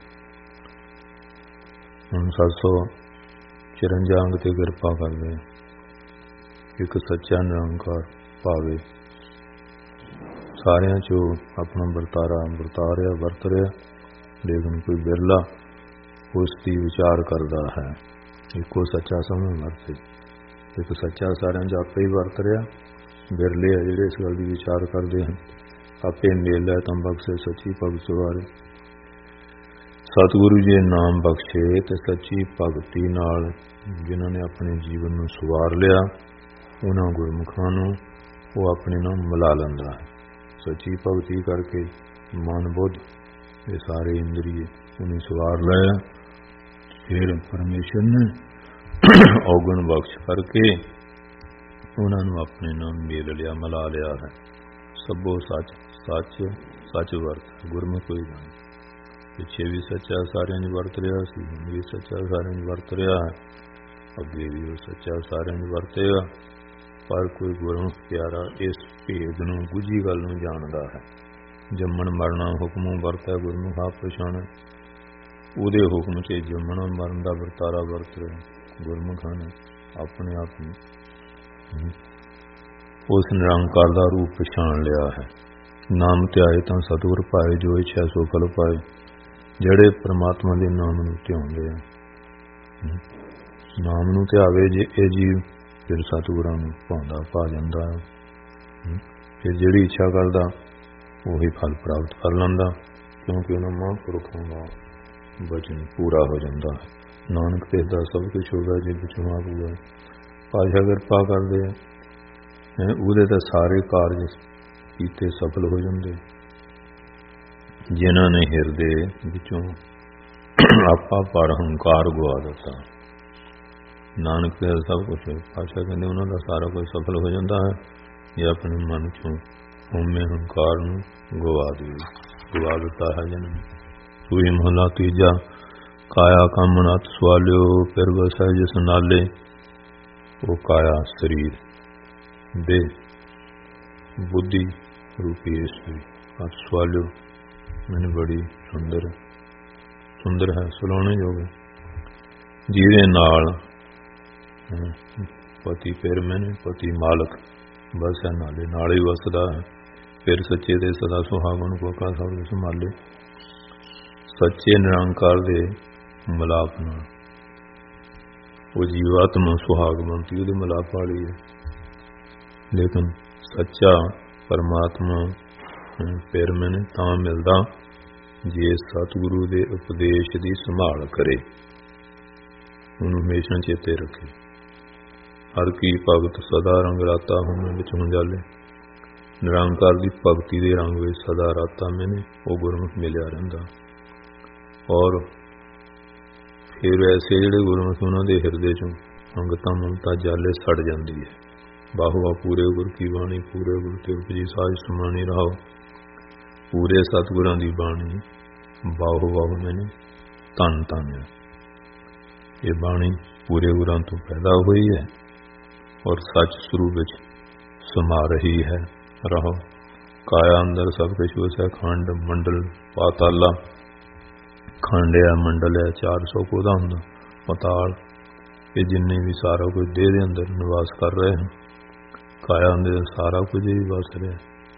ਹੁਣ ਸੱਤ ਸੌ ਚੁਰੰਜਾ ਅੰਗ ਤੇ ਕਿਰਪਾ ਕਰਦੇ ਇੱਕ ਸੱਚਾ ਨਿਰੰਕਾਰ ਭਾਵੇ। ਸਾਰਿਆਂ 'ਚੋਂ ਆਪਣਾ ਵਰਤਾਰਾ ਵਰਤਾ ਰਿਹਾ ਵਰਤ ਰਿਹਾ, ਲੇਕਿਨ ਕੋਈ ਬਿਰਲਾ ਉਸ ਦੀ ਵਿਚਾਰ ਕਰਦਾ ਹੈ। ਇੱਕੋ ਸੱਚਾ ਸਮਝ ਵਰਤੇ। ਇੱਕ ਸੱਚਾ ਸਾਰਿਆਂ 'ਚ ਆਪੇ ਹੀ ਵਰਤ ਰਿਹਾ, ਬਿਰਲੇ ਆ ਜਿਹੜੇ ਇਸ ਗੱਲ ਦੀ ਵਿਚਾਰ ਕਰਦੇ ਹਨ। ਆਪੇ ਮੇਲ ਹੈ ਤਾਂ ਬਖਸ਼ੇ ਸੱਚੀ ਭਗਤ ਵਾਰੇ। ਸਤਿਗੁਰੂ ਜੀ ਨਾਮ ਬਖਸ਼ੇ ਤੇ ਸੱਚੀ ਭਗਤੀ ਨਾਲ ਜਿਨ੍ਹਾਂ ਨੇ ਆਪਣੇ ਜੀਵਨ ਨੂੰ ਸਵਾਰ ਲਿਆ, ਉਹਨਾਂ ਗੁਰਮੁਖਾਂ ਨੂੰ ਉਹ ਆਪਣੇ ਨਾਲ ਮਿਲਾ ਲੈਂਦਾ ਹੈ। ਸੱਚੀ ਭਗਤੀ ਕਰਕੇ ਮਨ ਬੁੱਧ ਇਹ ਸਾਰੇ ਇੰਦਰੀਏ ਉਹਨੇ ਸਵਾਰ ਲਿਆ। ਫਿਰ ਪਰਮੇਸ਼ਰ ਨੇ ਔਗਣ ਬਖਸ਼ ਕਰਕੇ ਉਹਨਾਂ ਨੂੰ ਆਪਣੇ ਨਾਲ ਮੇਲ ਲਿਆ, ਮਿਲਾ ਲਿਆ ਹੈ। ਸਭੋ ਸੱਚ ਸੱਚ ਸੱਚ ਵਰਤ ਗੁਰਮੁਖ ਕੋਈ ਜਾਣੇ। ਪਿੱਛੇ ਵੀ ਸੱਚਾ ਸਾਰਿਆਂ 'ਚ ਵਰਤ ਰਿਹਾ ਸੀ, ਹੁਣ ਵੀ ਸੱਚਾ ਸਾਰਿਆਂ 'ਚ ਵਰਤ ਰਿਹਾ ਹੈ, ਅੱਗੇ ਵੀ ਉਹ ਸੱਚਾ ਸਾਰਿਆਂ 'ਚ ਵਰਤੇਗਾ। ਪਰ ਕੋਈ ਗੁਰਮੁਖ ਪਿਆਰਾ ਇਸ ਭੇਦ ਨੂੰ ਗੁੱਝੀ ਗੱਲ ਨੂੰ ਜਾਣਦਾ ਹੈ। ਜੰਮਣ ਮਰਨਾ ਹੁਕਮੋਂ ਵਰਤੈ ਗੁਰਮੁਖ ਆਪ ਪਛਾਣੈ। ਉਹਦੇ ਹੁਕਮ 'ਚ ਜੰਮਣਾ ਮਰਨ ਦਾ ਵਰਤਾਰਾ ਵਰਤ ਰਿਹਾ ਗੁਰਮੁਖਾਂ ਨੇ ਆਪਣੇ ਆਪ ਨੂੰ ਉਸ ਨਿਰੰਕਾਰ ਦਾ ਰੂਪ ਪਛਾਣ ਲਿਆ ਹੈ। ਨਾਮ ਧਿਆਏ ਤਾਂ ਸਤਿਗੁਰ ਪਾਏ, ਜੋ ਇੱਛਾ ਸੋ ਫਲ ਪਾਏ। ਜਿਹੜੇ ਪ੍ਰਮਾਤਮਾ ਦੇ ਨਾਮ ਨੂੰ ਧਿਆਉਂਦੇ ਆ, ਨਾਮ ਨੂੰ ਧਿਆਵੇ ਜੇ ਇਹ ਜੀਵ, ਫਿਰ ਸਤਿਗੁਰਾਂ ਨੂੰ ਭਾਉਂਦਾ ਪਾ ਜਾਂਦਾ। ਫਿਰ ਜਿਹੜੀ ਇੱਛਾ ਕਰਦਾ ਉਹੀ ਫਲ ਪ੍ਰਾਪਤ ਕਰ ਲੈਂਦਾ, ਕਿਉਂਕਿ ਉਹਨਾਂ ਮਹਾਂਪੁਰਖਾਂ ਦਾ ਵਚਨ ਪੂਰਾ ਹੋ ਜਾਂਦਾ ਹੈ। ਨਾਨਕ ਤੇ ਦਾ ਸਭ ਕੁਛ ਹੋਗਾ ਜੇ ਵਿੱਚੋਂ ਆਪ ਹੋਗਾ। ਪਾਤਸ਼ਾਹ ਕਿਰਪਾ ਕਰਦੇ ਆ, ਉਹਦੇ ਤਾਂ ਸਾਰੇ ਕਾਰਜ ਕੀਤੇ ਸਫਲ ਹੋ ਜਾਂਦੇ ਜਿਨ੍ਹਾਂ ਨੇ ਹਿਰਦੇ ਵਿੱਚੋਂ ਆਪਾ ਪਰ ਹੰਕਾਰ ਗਵਾ ਦਿੱਤਾ। ਨਾਨਕ ਤੇ ਸਭ ਕੁਛ ਪਾਤਸ਼ਾਹ ਕਹਿੰਦੇ ਉਹਨਾਂ ਦਾ ਸਾਰਾ ਕੁਝ ਸਫਲ ਹੋ ਜਾਂਦਾ ਹੈ ਜੇ ਆਪਣੇ ਮਨ ਚੋਂ ਹਉਮੈ ਹੰਕਾਰ ਨੂੰ ਗਵਾ ਦੇ ਗਵਾ ਦਿੱਤਾ ਹੈ ਜਨ। ਸੂਈ ਮਹਲਾ ਤੀਜਾ। ਕਾਇਆ ਕਾਮਣ ਅਤ ਸਵਾਲਿਓ, ਫਿਰ ਵਸੈ ਜਿਸ ਨਾਲੇ। ਉਹ ਕਾਇਆ ਸਰੀਰ ਦੇ ਬੁੱਧੀ ਰੂਪੀ ਈਸ਼ਵਰੀ ਅਤ ਸਵਾਲਿਓ ਮੈਨੂੰ ਬੜੀ ਸੁੰਦਰ ਸੁੰਦਰ ਹੈ, ਸੁਲਾਉਣੇ ਯੋਗ। ਜਿਹਦੇ ਨਾਲ ਪਤੀ ਫਿਰ ਮੈਨੇ ਪਤੀ ਮਾਲਕ ਵਸੈ ਨਾਲੇ, ਨਾਲ ਹੀ ਵਸਦਾ ਹੈ। ਫਿਰ ਸੱਚੇ ਦੇ ਸਦਾ ਸੁਹਾਗਣ ਕੋ ਕਾ ਸਭ ਸੰਭਾਲੇ। ਸੱਚੇ ਨਿਰੰਕਾਰ ਦੇ ਮਿਲਾਪ ਨਾਲ ਉਹ ਜੀਵਾਤਮਾ ਸੁਹਾਗ ਬਣਦੀ, ਉਹਦੇ ਮਿਲਾਪ ਵਾਲੀ ਹੈ। ਲੇਕਿਨ ਸੱਚਾ ਪਰਮਾਤਮਾ ਫਿਰ ਮੈਨੇ ਤਾਂ ਮਿਲਦਾ ਜੇ ਸਤਿਗੁਰੂ ਦੇ ਉਪਦੇਸ਼ ਦੀ ਸੰਭਾਲ ਕਰੇ, ਉਹਨੂੰ ਹਮੇਸ਼ਾ ਚੇਤੇ ਰੱਖੇ। ਹਰ ਕੀ ਭਗਤ ਸਦਾ ਰੰਗ ਰਾਤਾ ਹੋਣੇ ਵਿੱਚ ਹੁੰਜਾਲੇ। ਨਿਰੰਕਾਰ ਦੀ ਭਗਤੀ ਦੇ ਰੰਗ ਵਿੱਚ ਸਦਾ ਰਾਤਾ ਮੈਨੇ ਉਹ ਗੁਰਮੁਖ ਮਿਲਿਆ ਰਹਿੰਦਾ। ਔਰ ਫਿਰ ਐਸੇ ਜਿਹੜੇ ਗੁਰਮੁਖ ਉਹਨਾਂ ਦੇ ਹਿਰਦੇ ਚੋਂ ਅੰਗਤਾ ਮਮਤਾ ਜਾਲੇ ਸੜ ਜਾਂਦੀ ਹੈ। ਬਾਹੁਆ ਪੂਰੇ ਗੁਰ ਕੀ ਬਾਣੀ, ਪੂਰੇ ਗੁਰ ਤੇ ਉਪਜੀ ਸਾਜ ਸਮਾਣੀ ਰਹਾਓ। ਪੂਰੇ ਸਤਿਗੁਰਾਂ ਦੀ ਬਾਣੀ ਬਾਹੂ ਬਾਹੂ ਮੈਨੇ ਧੰਨ ਧੰਨ ਹੈ। ਇਹ ਬਾਣੀ ਪੂਰੇ ਗੁਰਾਂ ਤੋਂ ਪੈਦਾ ਹੋਈ ਹੈ ਔਰ ਸੱਚ ਸਰੂਪ ਵਿੱਚ ਸਮਾ ਰਹੀ ਹੈ। ਰਹੋ ਕਾਇਆ ਅੰਦਰ ਸਭ ਕੁਛ ਵਸੈ, ਖੰਡ ਮੰਡਲ ਪਾਤਾਲਾ। ਖੰਡ ਹੈ ਮੰਡਲ ਹੈ, ਚਾਰ ਸੌ ਕੋਦਾ ਹੁੰਦਾ। ਪਤਾਲ ਇਹ ਜਿੰਨੇ ਵੀ ਸਾਰਾ ਕੁਝ ਦੇਹ ਦੇ ਅੰਦਰ ਨਿਵਾਸ ਕਰ ਰਹੇ ਹਨ। ਕਾਇਆ ਅੰਦਰ ਸਾਰਾ ਕੁਝ ਹੀ ਵਸ ਰਿਹਾ।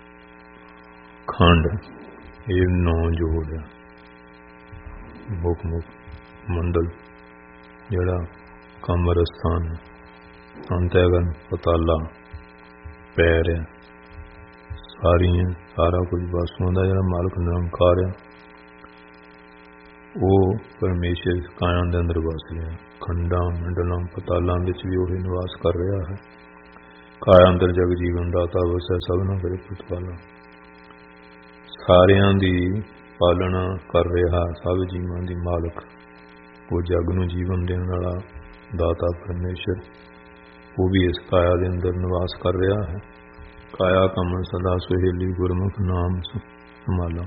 ਖੰਡ ਇਹ ਨੌ ਜੋੜ ਆ। ਮੁੱਖ ਮੁੱਖ ਮੰਡਲ ਜਿਹੜਾ ਕਮਰ ਸਥਾਨ, ਅੰਤੈਗਨ ਪਤਾਲਾ ਪੈਰ ਹੈ, ਸਾਰੀਆਂ ਸਾਰਾ ਕੁਝ ਵਸਤੂਆਂ ਦਾ ਜਿਹੜਾ ਮਾਲਕ ਨਿਰੰਕਾਰ ਹੈ ਉਹ ਪਰਮੇਸ਼ਰ ਕਾਇਆ ਦੇ ਅੰਦਰ ਵਸ ਰਿਹਾ। ਖੰਡਾਂ ਮੰਡਲਾਂ ਪਤਾਲਾਂ ਵਿੱਚ ਵੀ ਉਹੀ ਨਿਵਾਸ ਕਰ ਰਿਹਾ ਹੈ। ਕਾਇਆ ਅੰਦਰ ਜਗ ਜੀਵਨ ਦਾਤਾ ਵਸੈ ਸਭਨਾ ਕਰੇ ਪ੍ਰਤਪਾਲਾ। ਸਾਰਿਆਂ ਦੀ ਪਾਲਣਾ ਕਰ ਰਿਹਾ, ਸਭ ਜੀਵਾਂ ਦੀ ਮਾਲਕ, ਉਹ ਜਗ ਨੂੰ ਜੀਵਨ ਦੇਣ ਵਾਲਾ ਦਾਤਾ ਪਰਮੇਸ਼ਰ, ਉਹ ਵੀ ਇਸ ਕਾਇਆ ਦੇ ਅੰਦਰ ਨਿਵਾਸ ਕਰ ਰਿਹਾ ਹੈ। ਕਾਇਆ ਕਮਲ ਸਦਾ ਸੁਹੇਲੀ ਗੁਰਮੁਖ ਨਾਮ ਸੰਭਾਲਾ।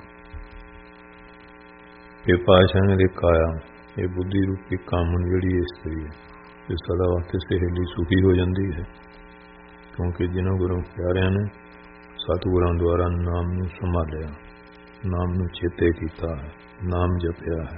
ਇਹ ਪਾਤਸ਼ਾਹਾਂ ਦੇ ਕਾਇਆ, ਇਹ ਬੁੱਧੀ ਰੂਪੀ ਕਾਮਨ ਜਿਹੜੀ ਇਸਤਰੀ ਹੈ, ਇਹ ਸਦਾ ਵਾਸਤੇ ਸਹੇਲੀ ਸੁਖੀ ਹੋ ਜਾਂਦੀ ਹੈ, ਕਿਉਂਕਿ ਜਿਨ੍ਹਾਂ ਗੁਰੂ ਪਿਆਰਿਆਂ ਨੇ ਸਤਿਗੁਰਾਂ ਦੁਆਰਾ ਨਾਮ ਨੂੰ ਸੰਭਾਲਿਆ, ਨਾਮ ਨੂੰ ਚੇਤੇ ਕੀਤਾ ਹੈ, ਨਾਮ ਜਪਿਆ ਹੈ।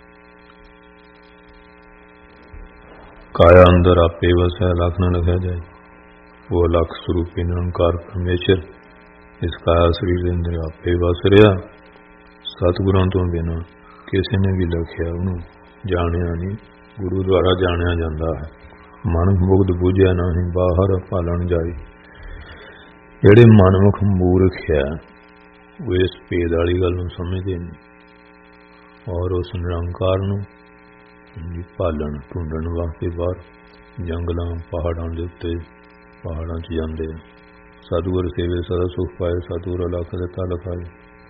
ਕਾਇਆ ਅੰਦਰ ਆਪੇ ਵਸੈ ਲੱਖ ਨਾ ਲਿਖਿਆ ਜਾਏ। ਉਹ ਲੱਖ ਸਰੂਪੀ ਨਿਰੰਕਾਰ ਪਰਮੇਸ਼ਰ ਇਸ ਕਾਇਆ ਸਰੀਰ ਦੇ ਅੰਦਰ ਆਪੇ ਵਸ ਰਿਹਾ। ਸਤਿਗੁਰਾਂ ਤੋਂ ਬਿਨਾਂ ਕਿਸੇ ਨੇ ਵੀ ਲਿਖਿਆ ਉਹਨੂੰ ਜਾਣਿਆ ਨਹੀਂ, ਗੁਰੂ ਦੁਆਰਾ ਜਾਣਿਆ ਜਾਂਦਾ ਹੈ। ਮਨ ਮੁਗਧ ਬੁਝਿਆ ਨਹੀਂ ਬਾਹਰ ਭਾਲਣ ਜਾਈ। ਜਿਹੜੇ ਮਨਮੁਖ ਮੂਰਖ ਹੈ ਉਹ ਇਸ ਭੇਦ ਵਾਲੀ ਗੱਲ ਨੂੰ ਸਮਝਦੇ ਨਹੀਂ ਔਰ ਉਸ ਨਿਰੰਕਾਰ ਨੂੰ ਭਾਲਣ ਢੂੰਡਣ ਵਾਸਤੇ ਬਾਹਰ ਜੰਗਲਾਂ ਪਹਾੜਾਂ ਦੇ ਉੱਤੇ ਪਹਾੜਾਂ 'ਚ ਜਾਂਦੇ। ਸਤਿਗੁਰ ਸੇਵੇ ਸਦਾ ਸੁਖ ਪਾਏ, ਸਤਿਗੁਰ ਲੱਖ ਦਿੱਤਾ ਲਖਾਏ।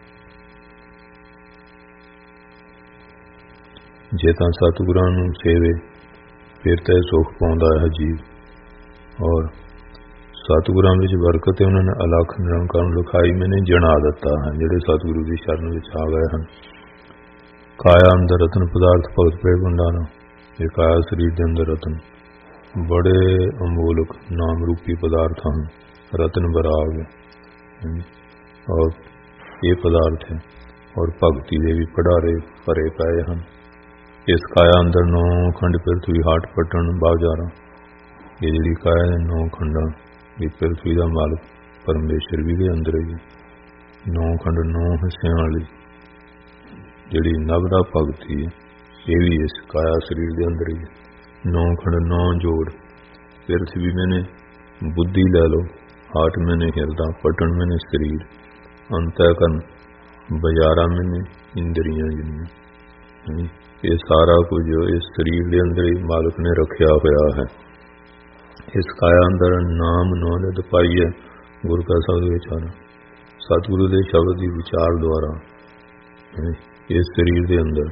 ਜੇ ਤਾਂ ਸਤਿਗੁਰਾਂ ਨੂੰ ਸੇਵੇ ਫਿਰ ਤਾਂ ਸੁਖ ਪਾਉਂਦਾ ਹੈ ਜੀਵ। ਔਰ ਸਤਿਗੁਰਾਂ ਵਿੱਚ ਬਰਕਤ ਉਹਨਾਂ ਨੇ ਅਲੱਖ ਨਿਰੰਕਾਰ ਨੂੰ ਲਿਖਾਈ ਮੈਨੇ ਜਣਾ ਦਿੱਤਾ ਹੈ ਜਿਹੜੇ ਸਤਿਗੁਰੂ ਦੀ ਸ਼ਰਨ ਵਿੱਚ ਆ ਗਏ ਹਨ। ਕਾਇਆ ਅੰਦਰ ਰਤਨ ਪਦਾਰਥ ਭਗਤ ਪੈ ਭੰਡਾਰਾ। ਇਹ ਕਾਇਆ ਸਰੀਰ ਦੇ ਅੰਦਰ ਰਤਨ ਬੜੇ ਅਮੋਲਕ ਨਾਮ ਰੂਪੀ ਪਦਾਰਥ ਹਨ। ਰਤਨ ਬਰਾਗ ਔਰ ਇਹ ਪਦਾਰਥ ਹੈ ਔਰ ਭਗਤੀ ਦੇ ਵੀ ਭੰਡਾਰੇ ਭਰੇ ਪਏ ਹਨ। ਇਸ ਕਾਇਆ ਅੰਦਰ ਨੌ ਖੰਡ ਪਿਰਥਵੀ ਹਾਟ ਪਟਣ ਬਾਜ਼ਾਰਾਂ। ਇਹ ਜਿਹੜੀ ਕਾਇਆ ਦੇ ਨੌ ਖੰਡਾਂ, ਇਹ ਪਿਰਥਵੀ ਦਾ ਮਾਲਕ ਪਰਮੇਸ਼ਰ ਵੀ ਦੇ ਅੰਦਰ ਹੀ। ਨੌ ਖੰਡ ਨੌ ਹਿੱਸਿਆਂ ਵਾਲੀ ਜਿਹੜੀ ਨਵਦਾ ਭਗਤੀ ਹੈ, ਇਹ ਵੀ ਇਸ ਕਾਇਆ ਸਰੀਰ ਦੇ ਅੰਦਰ ਹੀ। ਨੌ ਖੰਡ ਨੌ ਜੋੜ। ਪਿਰਥਵੀ ਮੈਨੇ ਬੁੱਧੀ ਲੈ ਲਓ, ਹਾਟ ਮੈਨੇ ਹਿਰਦਾ, ਪਟਣ ਮੈਨੇ ਸਰੀਰ, ਅੰਤःਕਰਨ, ਬਾਜ਼ਾਰਾਂ ਮੈਨੇ ਇੰਦਰੀਆਂ ਜਿੰਨੀਆਂ। ਇਹ ਸਾਰਾ ਕੁਝ ਇਸ ਸਰੀਰ ਦੇ ਅੰਦਰ ਹੀ ਮਾਲਕ ਨੇ ਰੱਖਿਆ ਹੋਇਆ ਹੈ। ਇਸ ਕਾਇਆ ਅੰਦਰ ਨਾਮ ਨੌ ਨਿਤ ਪਾਈਐ ਗੁਰ ਕਾ ਸ਼ਬਦ ਵਿਚਾਰਾ। ਸਤਿਗੁਰੂ ਦੇ ਸ਼ਬਦ ਦੀ ਵਿਚਾਰ ਦੁਆਰਾ ਇਸ ਸਰੀਰ ਦੇ ਅੰਦਰ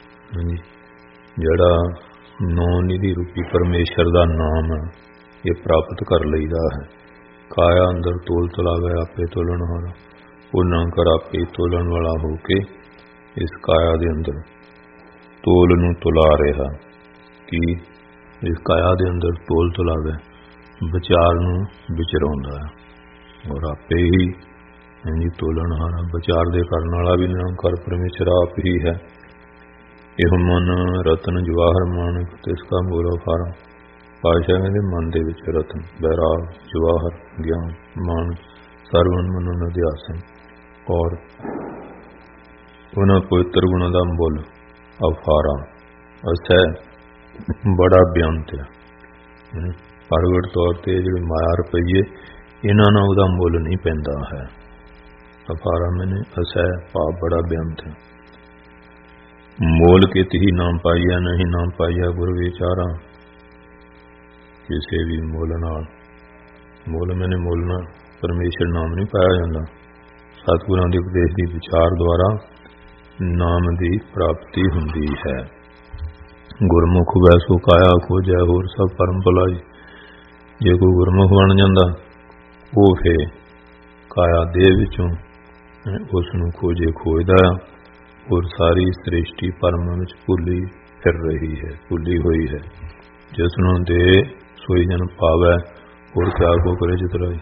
ਜਿਹੜਾ ਨੌ ਨਿਧੀ ਰੂਪੀ ਪਰਮੇਸ਼ਰ ਦਾ ਨਾਮ ਹੈ, ਇਹ ਪ੍ਰਾਪਤ ਕਰ ਲਈਦਾ ਹੈ। ਕਾਇਆ ਅੰਦਰ ਤੋਲ ਚਲਾਵੇ ਆਪੇ ਤੋਲਣ ਹਾਰਾ। ਉਹ ਨਾਂਕਰ ਆਪੇ ਤੋਲਣ ਵਾਲਾ ਹੋ ਕੇ ਇਸ ਕਾਇਆ ਦੇ ਅੰਦਰ ਤੋਲ ਨੂੰ ਤੁਲਾ ਰਿਹਾ। ਕਿ ਇਸ ਕਾਇਆ ਦੇ ਅੰਦਰ ਤੋਲ ਤੁਲਾਵੇ, ਵਿਚਾਰ ਨੂੰ ਵਿਚਰਾਉਂਦਾ ਹੈ ਔਰ ਆਪੇ ਹੀ ਇੰਨੀ ਤੋਲਣ ਹਾਰਾ। ਵਿਚਾਰ ਦੇ ਕਰਨ ਵਾਲਾ ਵੀ ਨਿਰੰਕਾਰ ਪਰਮੇਸ਼ਰ ਆਪ ਹੀ ਹੈ। ਇਹ ਮਨ ਰਤਨ ਜਵਾਹਰ ਮਾਨਕ ਤਿਸ ਕਾ ਮੂਲ ਅਫਾਰਾ। ਪਾਤਸ਼ਾਹ ਦੇ ਮਨ ਦੇ ਵਿੱਚ ਰਤਨ, ਬੈਰਾਗ, ਜਵਾਹਰ, ਗਿਆਨ, ਮਾਨਕ, ਸਰਵਨ ਮਨੋ ਨਿਧਿਆਸਨ ਔਰ ਉਹਨਾਂ ਪਵਿੱਤਰ ਗੁਣਾਂ ਦਾ ਮੁੱਲ ਅਫਾਰਾ ਅਸੈ ਬੜਾ ਬੇਅੰਤ ਹੈ। ਪ੍ਰਗਟ ਤੌਰ ਤੇ ਜਿਹੜੇ ਮਾਇਆ ਰੁਪਈਏ ਇਹਨਾਂ ਨਾਲ ਉਹਦਾ ਮੁੱਲ ਨਹੀਂ ਪੈਂਦਾ ਹੈ। ਅਫਾਰਾ ਮੈਨੇ ਅਸੈ ਭਾਵ ਬੜਾ ਬੇਅੰਤ ਹੈ। ਮੋਲ ਕਿਤ ਹੀ ਨਾਮ ਪਾਈਆ ਨਹੀਂ ਨਾਮ ਪਾਈਆ ਗੁਰ ਵਿਚਾਰਾ। ਕਿਸੇ ਵੀ ਮੁੱਲ ਨਾਲ, ਮੁੱਲ ਮੈਨੇ ਮੁੱਲ ਨਾਲ ਪਰਮੇਸ਼ਰ ਨਾਮ ਨਹੀਂ ਪਾਇਆ ਜਾਂਦਾ। ਸਤਿਗੁਰਾਂ ਦੇ ਉਪਦੇਸ਼ ਦੀ ਵਿਚਾਰ ਦੁਆਰਾ ਨਾਮ ਦੀ ਪ੍ਰਾਪਤੀ ਹੁੰਦੀ ਹੈ। ਗੁਰਮੁਖ ਵੈਸੋ ਕਾਇਆ ਖੋਜੈ ਹੋਰ ਸਭ ਪਰਮ ਭਲਾਈ। ਜੇ ਕੋਈ ਗੁਰਮੁਖ ਬਣ ਜਾਂਦਾ ਉਹ ਫਿਰ ਕਾਇਆ ਦੇ ਵਿੱਚੋਂ ਉਸ ਨੂੰ ਖੋਜੇ ਖੋਜਦਾ ਔਰ ਸਾਰੀ ਸ੍ਰਿਸ਼ਟੀ ਪਰਮ ਵਿੱਚ ਭੁੱਲੀ ਫਿਰ ਰਹੀ ਹੈ, ਭੁੱਲੀ ਹੋਈ ਹੈ। ਜਿਸ ਨੂੰ ਦੇ ਸੋਈ ਜਨ ਪਾਵੈ ਹੋਰ ਕਿਆ ਕੋ ਕਰੇ ਚਿਤਰਾਈ।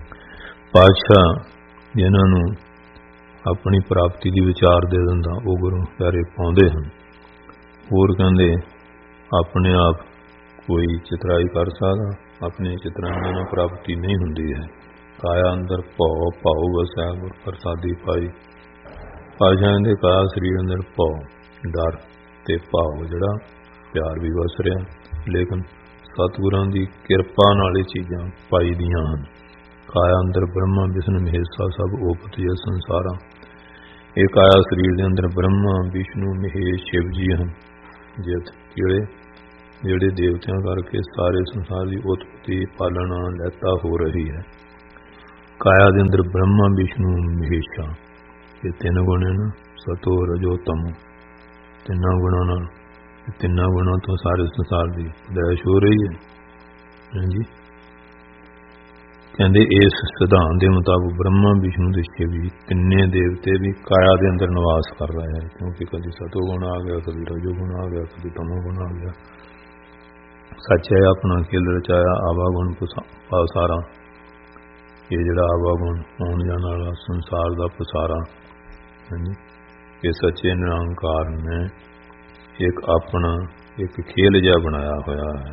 ਪਾਤਸ਼ਾਹ ਜਿਨ੍ਹਾਂ ਨੂੰ ਆਪਣੀ ਪ੍ਰਾਪਤੀ ਦੀ ਵਿਚਾਰ ਦੇ ਦਿੰਦਾ ਉਹ ਗੁਰੂ ਪਿਆਰੇ ਪਾਉਂਦੇ ਹਨ। ਹੋਰ ਕਹਿੰਦੇ ਆਪਣੇ ਆਪ ਕੋਈ ਚਿਤਰਾਈ ਕਰ ਸਕਦਾ, ਆਪਣੀ ਚਿਤਰਾਈ ਨਾਲ ਪ੍ਰਾਪਤੀ ਨਹੀਂ ਹੁੰਦੀ ਹੈ। ਕਾਇਆ ਅੰਦਰ ਭਉ ਭਾਉ ਵਸੈ ਗੁਰ ਪ੍ਰਸਾਦੀ ਪਾਈ। ਪਾਤਸ਼ਾਹ ਦੇ ਕਾਇਆ ਸਰੀਰ ਅੰਦਰ ਭਉ, ਡਰ ਤੇ ਭਾਵ ਜਿਹੜਾ ਪਿਆਰ ਵੀ ਵਸ ਰਿਹਾ, ਲੇਕਿਨ ਸਤਿਗੁਰਾਂ ਦੀ ਕਿਰਪਾ ਨਾਲ ਇਹ ਚੀਜ਼ਾਂ ਪਾਈ ਦੀਆਂ ਹਨ। ਕਾਇਆ ਅੰਦਰ ਬ੍ਰਹਮਾ ਵਿਸ਼ਨੂੰ ਮਹੇਸ਼ਾ ਸਭ ਉਪਤ ਜੈ ਸੰਸਾਰਾ। ਇਹ ਕਾਇਆ ਸਰੀਰ ਦੇ ਅੰਦਰ ਬ੍ਰਹਮਾ ਵਿਸ਼ਨੂੰ ਮਹੇਸ਼ ਸ਼ਿਵ ਜੀ ਹਨ। ਜਿਤ ਜਿਹੜੇ ਜਿਹੜੇ ਦੇਵਤਿਆਂ ਕਰਕੇ ਸਾਰੇ ਸੰਸਾਰ ਦੀ ਉਤਪਤੀ ਪਾਲਣਾ ਲਹਿਤਾ ਹੋ ਰਹੀ ਹੈ। ਕਾਇਆ ਦੇ ਅੰਦਰ ਬ੍ਰਹਮਾ ਵਿਸ਼ਨੂੰ ਮਹੇਸ਼ਾ ਇਹ ਤਿੰਨ ਗੁਣ ਹਨ, ਸਤੋ ਰਜੋ ਤਮੋ। ਤਿੰਨਾਂ ਗੁਣਾਂ ਨਾਲ ਤਿੰਨਾਂ ਗੁਣਾਂ ਤੋਂ ਸਾਰੇ ਸੰਸਾਰ ਦੀ ਉਦੈਸ਼ ਹੋ ਰਹੀ ਹੈ। ਹਾਂਜੀ, ਕਹਿੰਦੇ ਇਸ ਸਿਧਾਂਤ ਦੇ ਮੁਤਾਬਕ ਬ੍ਰਹਮਾ ਵਿਸ਼ਨੂੰ ਦੇ ਸ਼ਿਵ ਵੀ ਤਿੰਨੇ ਦੇਵਤੇ ਵੀ ਕਾਇਆ ਦੇ ਅੰਦਰ ਨਿਵਾਸ ਕਰ ਰਹੇ ਹੈ, ਕਿਉਂਕਿ ਕਦੀ ਸਤੋ ਗੁਣ ਆ ਗਿਆ, ਕਦੀ ਰਜੋ ਗੁਣ ਆ ਗਿਆ, ਕਦੀ ਤਮੋ ਗੁਣ ਆ ਗਿਆ। ਸੱਚ ਹੈ ਆਪਣਾ ਖੇਲ ਰਚਾਇਆ ਆਵਾ ਗੁਣ ਪਸਾਰਾ। ਇਹ ਜਿਹੜਾ ਆਵਾ ਗੁਣ ਆਉਣ ਜਾਣ ਵਾਲਾ ਸੰਸਾਰ ਦਾ ਪਸਾਰਾ, ਹਾਂਜੀ, ਇਹ ਸੱਚੇ ਨਿਰੰਕਾਰ ਨੇ ਇੱਕ ਆਪਣਾ ਇੱਕ ਖੇਲ ਜਿਹਾ ਬਣਾਇਆ ਹੋਇਆ ਹੈ।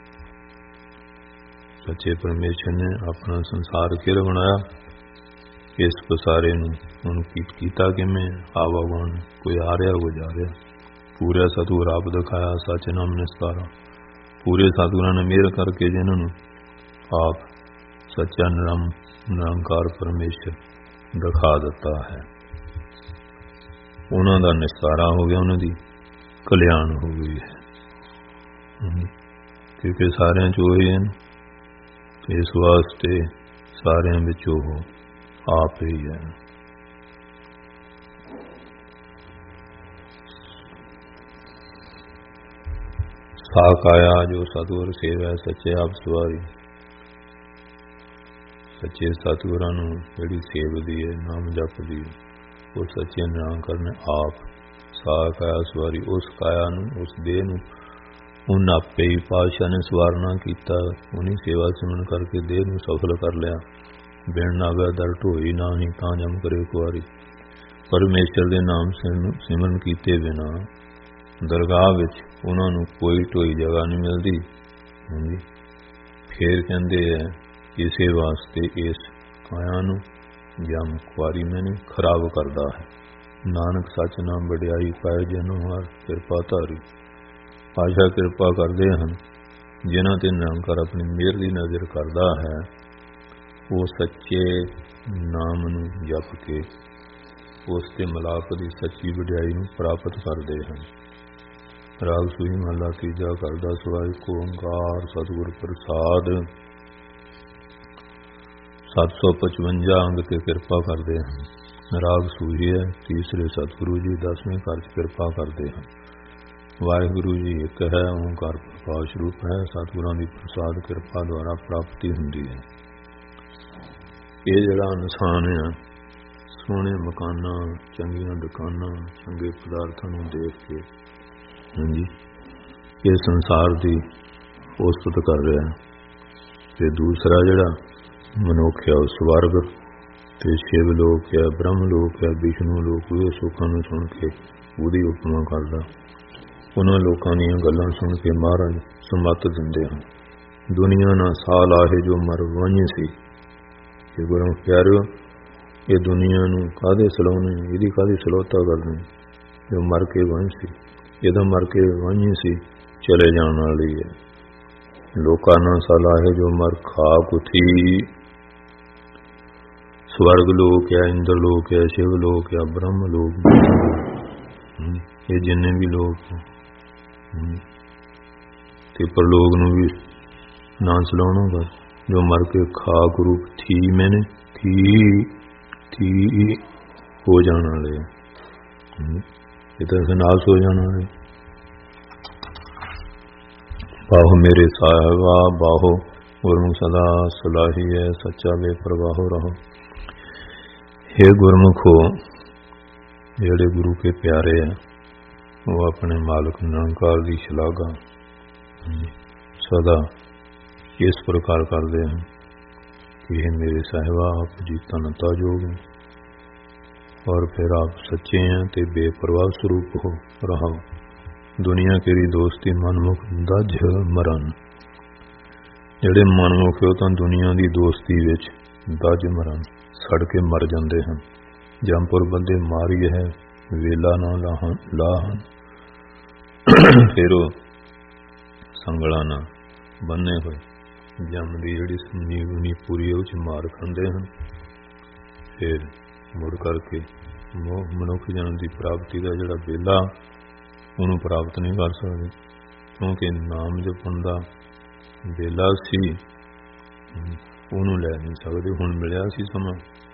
ਸੱਚੇ ਪਰਮੇਸ਼ਰ ਨੇ ਆਪਣਾ ਸੰਸਾਰ ਖੇਲ ਬਣਾਇਆ। ਇਸ ਪਸਾਰੇ ਨੂੰ ਹੁਣ ਕੀਤਾ ਕਿਵੇਂ? ਆਵਾ ਗੁਣ ਕੋਈ ਆ ਰਿਹਾ, ਕੋਈ ਜਾ ਰਿਹਾ। ਪੂਰਾ ਸਤਿਗੁਰ ਆਪ ਦਿਖਾਇਆ, ਸੱਚ ਨਾਮ ਨਿਸਤਾਰਾ। ਪੂਰੇ ਸਤਿਗੁਰਾਂ ਨੇ ਮਿਹਰ ਕਰਕੇ ਜਿਹਨਾਂ ਨੂੰ ਆਪ ਸੱਚਾ ਨਿਰਮ ਨਿਰੰਕਾਰ ਪਰਮੇਸ਼ਰ ਦਿਖਾ ਦਿੱਤਾ ਹੈ, ਉਹਨਾਂ ਦਾ ਨਿਸਤਾਰਾ ਹੋ ਗਿਆ, ਉਹਨਾਂ ਦੀ ਕਲਿਆਣ ਹੋ ਗਈ ਹੈ। ਕਿਉਂਕਿ ਸਾਰਿਆਂ 'ਚ ਉਹੀ ਹਨ, ਇਸ ਵਾਸਤੇ ਸਾਰਿਆਂ ਵਿੱਚ ਉਹ ਆਪ ਹੀ ਹੈ। ਸਾਕ ਆਇਆ ਜੋ ਸਤਿਗੁਰ ਸੇਵੈ ਸੱਚੇ ਆਪ ਸਵਾਰੀ। ਸੱਚੇ ਸਤਿਗੁਰਾਂ ਨੂੰ ਜਿਹੜੀ ਸੇਵਦੀ ਹੈ, ਨਾਮ ਜਪਦੀ ਹੈ, ਉਹ ਸੱਚੇ ਨਿਰੰਕਾਰ ਨੇ ਆਪ ਸਾਕ ਆਇਆ ਸਵਾਰੀ। ਉਸ ਕਾਇਆ ਨੂੰ, ਉਸ ਦੇਹ ਨੂੰ ਉਹਨਾਂ ਆਪੇ ਹੀ ਪਾਤਸ਼ਾਹ ਨੇ ਸਵਾਰਨਾ ਕੀਤਾ। ਉਹਨੀ ਸੇਵਾ ਸਿਮਰਨ ਕਰਕੇ ਦੇਹ ਨੂੰ ਸਫਲ ਕਰ ਲਿਆ। ਬਿਨ ਨਾਗਾ ਦਰ ਢੋਈ ਨਾਹੀਂ ਤਾਂ ਜਮ ਕਰੇ ਕੁਆਰੀ। ਪਰਮੇਸ਼ਰ ਦੇ ਨਾਮ ਸਿਮਰਨ ਕੀਤੇ ਬਿਨਾਂ ਦਰਗਾਹ ਵਿੱਚ ਉਹਨਾਂ ਨੂੰ ਕੋਈ ਢੋਈ ਜਗ੍ਹਾ ਨਹੀਂ ਮਿਲਦੀ। ਹਾਂਜੀ, ਫੇਰ ਕਹਿੰਦੇ ਹੈ ਇਸੇ ਵਾਸਤੇ ਇਸ ਕਾਇਆ ਨੂੰ ਜਮ ਕੁਆਰੀ ਮੈਨੇ ਖਰਾਬ ਕਰਦਾ ਹੈ। ਨਾਨਕ ਸੱਚ ਨਾਮ ਵਡਿਆਈ ਪਾਏ ਜਨੋ ਹਰ ਕਿਰਪਾ ਧਾਰੀ। ਪਾਤਸ਼ਾਹ ਕਿਰਪਾ ਕਰਦੇ ਹਨ, ਜਿਨ੍ਹਾਂ ਤੇ ਨਿਰੰਕਾਰ ਆਪਣੀ ਮਿਹਰ ਦੀ ਨਜ਼ਰ ਕਰਦਾ ਹੈ, ਉਹ ਸੱਚੇ ਨਾਮ ਨੂੰ ਜਪ ਕੇ ਉਸ ਤੇ ਮਿਲਾਪ ਦੀ ਸੱਚੀ ਵਡਿਆਈ ਨੂੰ ਪ੍ਰਾਪਤ ਕਰਦੇ ਹਨ। ਰਾਗ ਸੂਹੀ ਮਹਲਾ ਤੀਜਾ ਕਰਦਾ ਸਵਾਈ ਓਂਕਾਰ ਸਤਿਗੁਰ ਪ੍ਰਸਾਦ। ਸੱਤ ਸੌ ਪਚਵੰਜਾ ਅੰਗ ਤੇ ਕਿਰਪਾ ਕਰਦੇ ਹਨ। ਰਾਗ ਸੂਹੀ ਹੈ। ਤੀਸਰੇ ਸਤਿਗੁਰੂ ਜੀ ਦਸਵੇਂ ਘਰ 'ਚ ਕਿਰਪਾ ਕਰਦੇ ਹਨ। ਵਾਹਿਗੁਰੂ ਜੀ ਇੱਕ ਹੈ, ਓਂਕਾਰ ਪ੍ਰਕਾਸ਼ ਰੂਪ ਹੈ। ਸਤਿਗੁਰਾਂ ਦੀ ਪ੍ਰਸਾਦ ਕਿਰਪਾ ਦੁਆਰਾ ਪ੍ਰਾਪਤੀ ਹੁੰਦੀ ਹੈ। ਇਹ ਜਿਹੜਾ ਇਨਸਾਨ ਹੈ, ਸੋਹਣੇ ਮਕਾਨਾਂ, ਚੰਗੀਆਂ ਦੁਕਾਨਾਂ, ਚੰਗੇ ਪਦਾਰਥਾਂ ਨੂੰ ਦੇਖ ਕੇ ਹਾਂਜੀ ਇਹ ਸੰਸਾਰ ਦੀ ਉਸਤਤ ਕਰ ਰਿਹਾ। ਤੇ ਦੂਸਰਾ ਜਿਹੜਾ ਮਨੁੱਖ ਹੈ ਉਹ ਸਵਰਗ ਤੇ ਸ਼ਿਵ ਲੋਕ ਹੈ, ਬ੍ਰਹਮ ਲੋਕ ਹੈ, ਵਿਸ਼ਨੂੰ ਲੋਕ ਉਹਦੇ ਸੁੱਖਾਂ ਨੂੰ ਸੁਣ ਕੇ ਉਹਦੀ ਉਪਮਾ ਕਰਦਾ। ਉਹਨਾਂ ਲੋਕਾਂ ਦੀਆਂ ਗੱਲਾਂ ਸੁਣ ਕੇ ਮਹਾਰਾਜ ਸਮੱਤ ਦਿੰਦੇ ਹਨ। ਦੁਨੀਆ ਨਾ ਸਾਲ ਆਹੇ ਜੋ ਮਰ ਵਾਂਝੇ ਸੀ। ਇਹ ਗੁਰੂ ਪਿਆਰਿਓ, ਇਹ ਦੁਨੀਆ ਨੂੰ ਕਾਹਦੇ ਸਲਾਉਣੇ, ਇਹਦੀ ਕਾਹਦੀ ਸਲੋਤਾ ਕਰਨੀ ਜੋ ਮਰ ਕੇ ਵਾਂਝ ਸੀ। ਇਹਦਾ ਮਰ ਕੇ ਵਾਂਝੀ ਸੀ, ਚਲੇ ਜਾਣ ਵਾਲੀ ਹੈ। ਲੋਕਾਂ ਨਾਲ ਸਲਾਹ ਹੈ ਜੋ ਮਰ ਖਾਕ ਉਠੀ। ਸਵਰਗ ਲੋਕ ਹੈ, ਇੰਦਰ ਲੋਕ ਹੈ, ਸ਼ਿਵ ਲੋਕ ਹੈ, ਬ੍ਰਹਮ ਲੋਕ, ਇਹ ਜਿੰਨੇ ਵੀ ਲੋਕ ਤੇ ਪ੍ਰਲੋਕ ਨੂੰ ਵੀ ਨਾ ਸਲਾਉਣਾ ਕਰ ਜੋ ਮਰ ਕੇ ਖਾਕ ਰੂਪ ਥੀ ਮੈਨੇ ਥੀ ਥੀ ਹੋ ਜਾਣ ਵਾਲੇ। ਇਹ ਤਾਂ ਨਾਸ ਹੋ ਜਾਣ ਵਾਲੇ। ਬਾਹੋ ਮੇਰੇ ਸਾਹਿਬਾ ਬਾਹੋ ਗੁਰਮੁਖ ਸਦਾ ਸਲਾਹੀ ਹੈ, ਸੱਚਾ ਬੇਪਰਵਾਹੋ ਰਹੋ। हे ਗੁਰਮੁਖੋ, ਜਿਹੜੇ ਗੁਰੂ ਕੇ ਪਿਆਰੇ ਹੈ ਉਹ ਆਪਣੇ ਮਾਲਕ ਨਿਰੰਕਾਰ ਦੀ ਸ਼ਲਾਘਾ ਸਦਾ ਇਸ ਪ੍ਰਕਾਰ ਕਰਦੇ ਹਨ ਕਿ ਇਹ ਮੇਰੇ ਸਾਹਿਬਾ ਆਪ ਜੀ ਤਨਤਾ ਜੋਗ ਹੈ ਔਰ ਫਿਰ ਆਪ ਸੱਚੇ हैं ਤੇ ਬੇਪਰਵਾਹ ਸਰੂਪ ਹੋ ਰਹਾ। ਦੁਨੀਆ ਤੇਰੀ ਦੋਸਤੀ ਮਨਮੁਖ ਦਜ ਮਰਨ। ਜਿਹੜੇ ਮਨਮੁਖ ਹੋ ਤਾਂ ਦੁਨੀਆ ਦੀ ਦੋਸਤੀ ਵਿੱਚ ਦਜ ਮਰਨ, ਸੜ ਕੇ ਮਰ ਜਾਂਦੇ ਹਨ। ਜੰਪੁਰ ਬੰਦੇ ਮਾਰੀ ਹੈ ਵੇਲਾ ਨਾ ਲਾਹਨ ਲਾਹਨ। ਫਿਰ ਉਹ ਸੰਗਲਾਂ ਨਾਲ ਬੰਨੇ ਹੋਏ ਜੰਮ ਦੀ ਜਿਹੜੀ ਸੰਜੀਵਨੀ ਪੂਰੀ ਉਹ 'ਚ ਮਾਰ ਖਾਂਦੇ ਹਨ। ਫਿਰ ਮੁੜ ਕਰਕੇ ਮਨੁੱਖ ਜਨਮ ਦੀ ਪ੍ਰਾਪਤੀ ਦਾ ਜਿਹੜਾ ਵੇਲਾ ਉਹਨੂੰ ਪ੍ਰਾਪਤ ਨਹੀਂ ਕਰ ਸਕਦੇ। ਕਿਉਂਕਿ ਨਾਮ ਜਪਣ ਦਾ ਵੇਲਾ ਸੀ ਉਹਨੂੰ ਲੈ ਨਹੀਂ ਸਕਦੇ। ਹੁਣ ਮਿਲਿਆ ਸੀ ਸਮਾਂ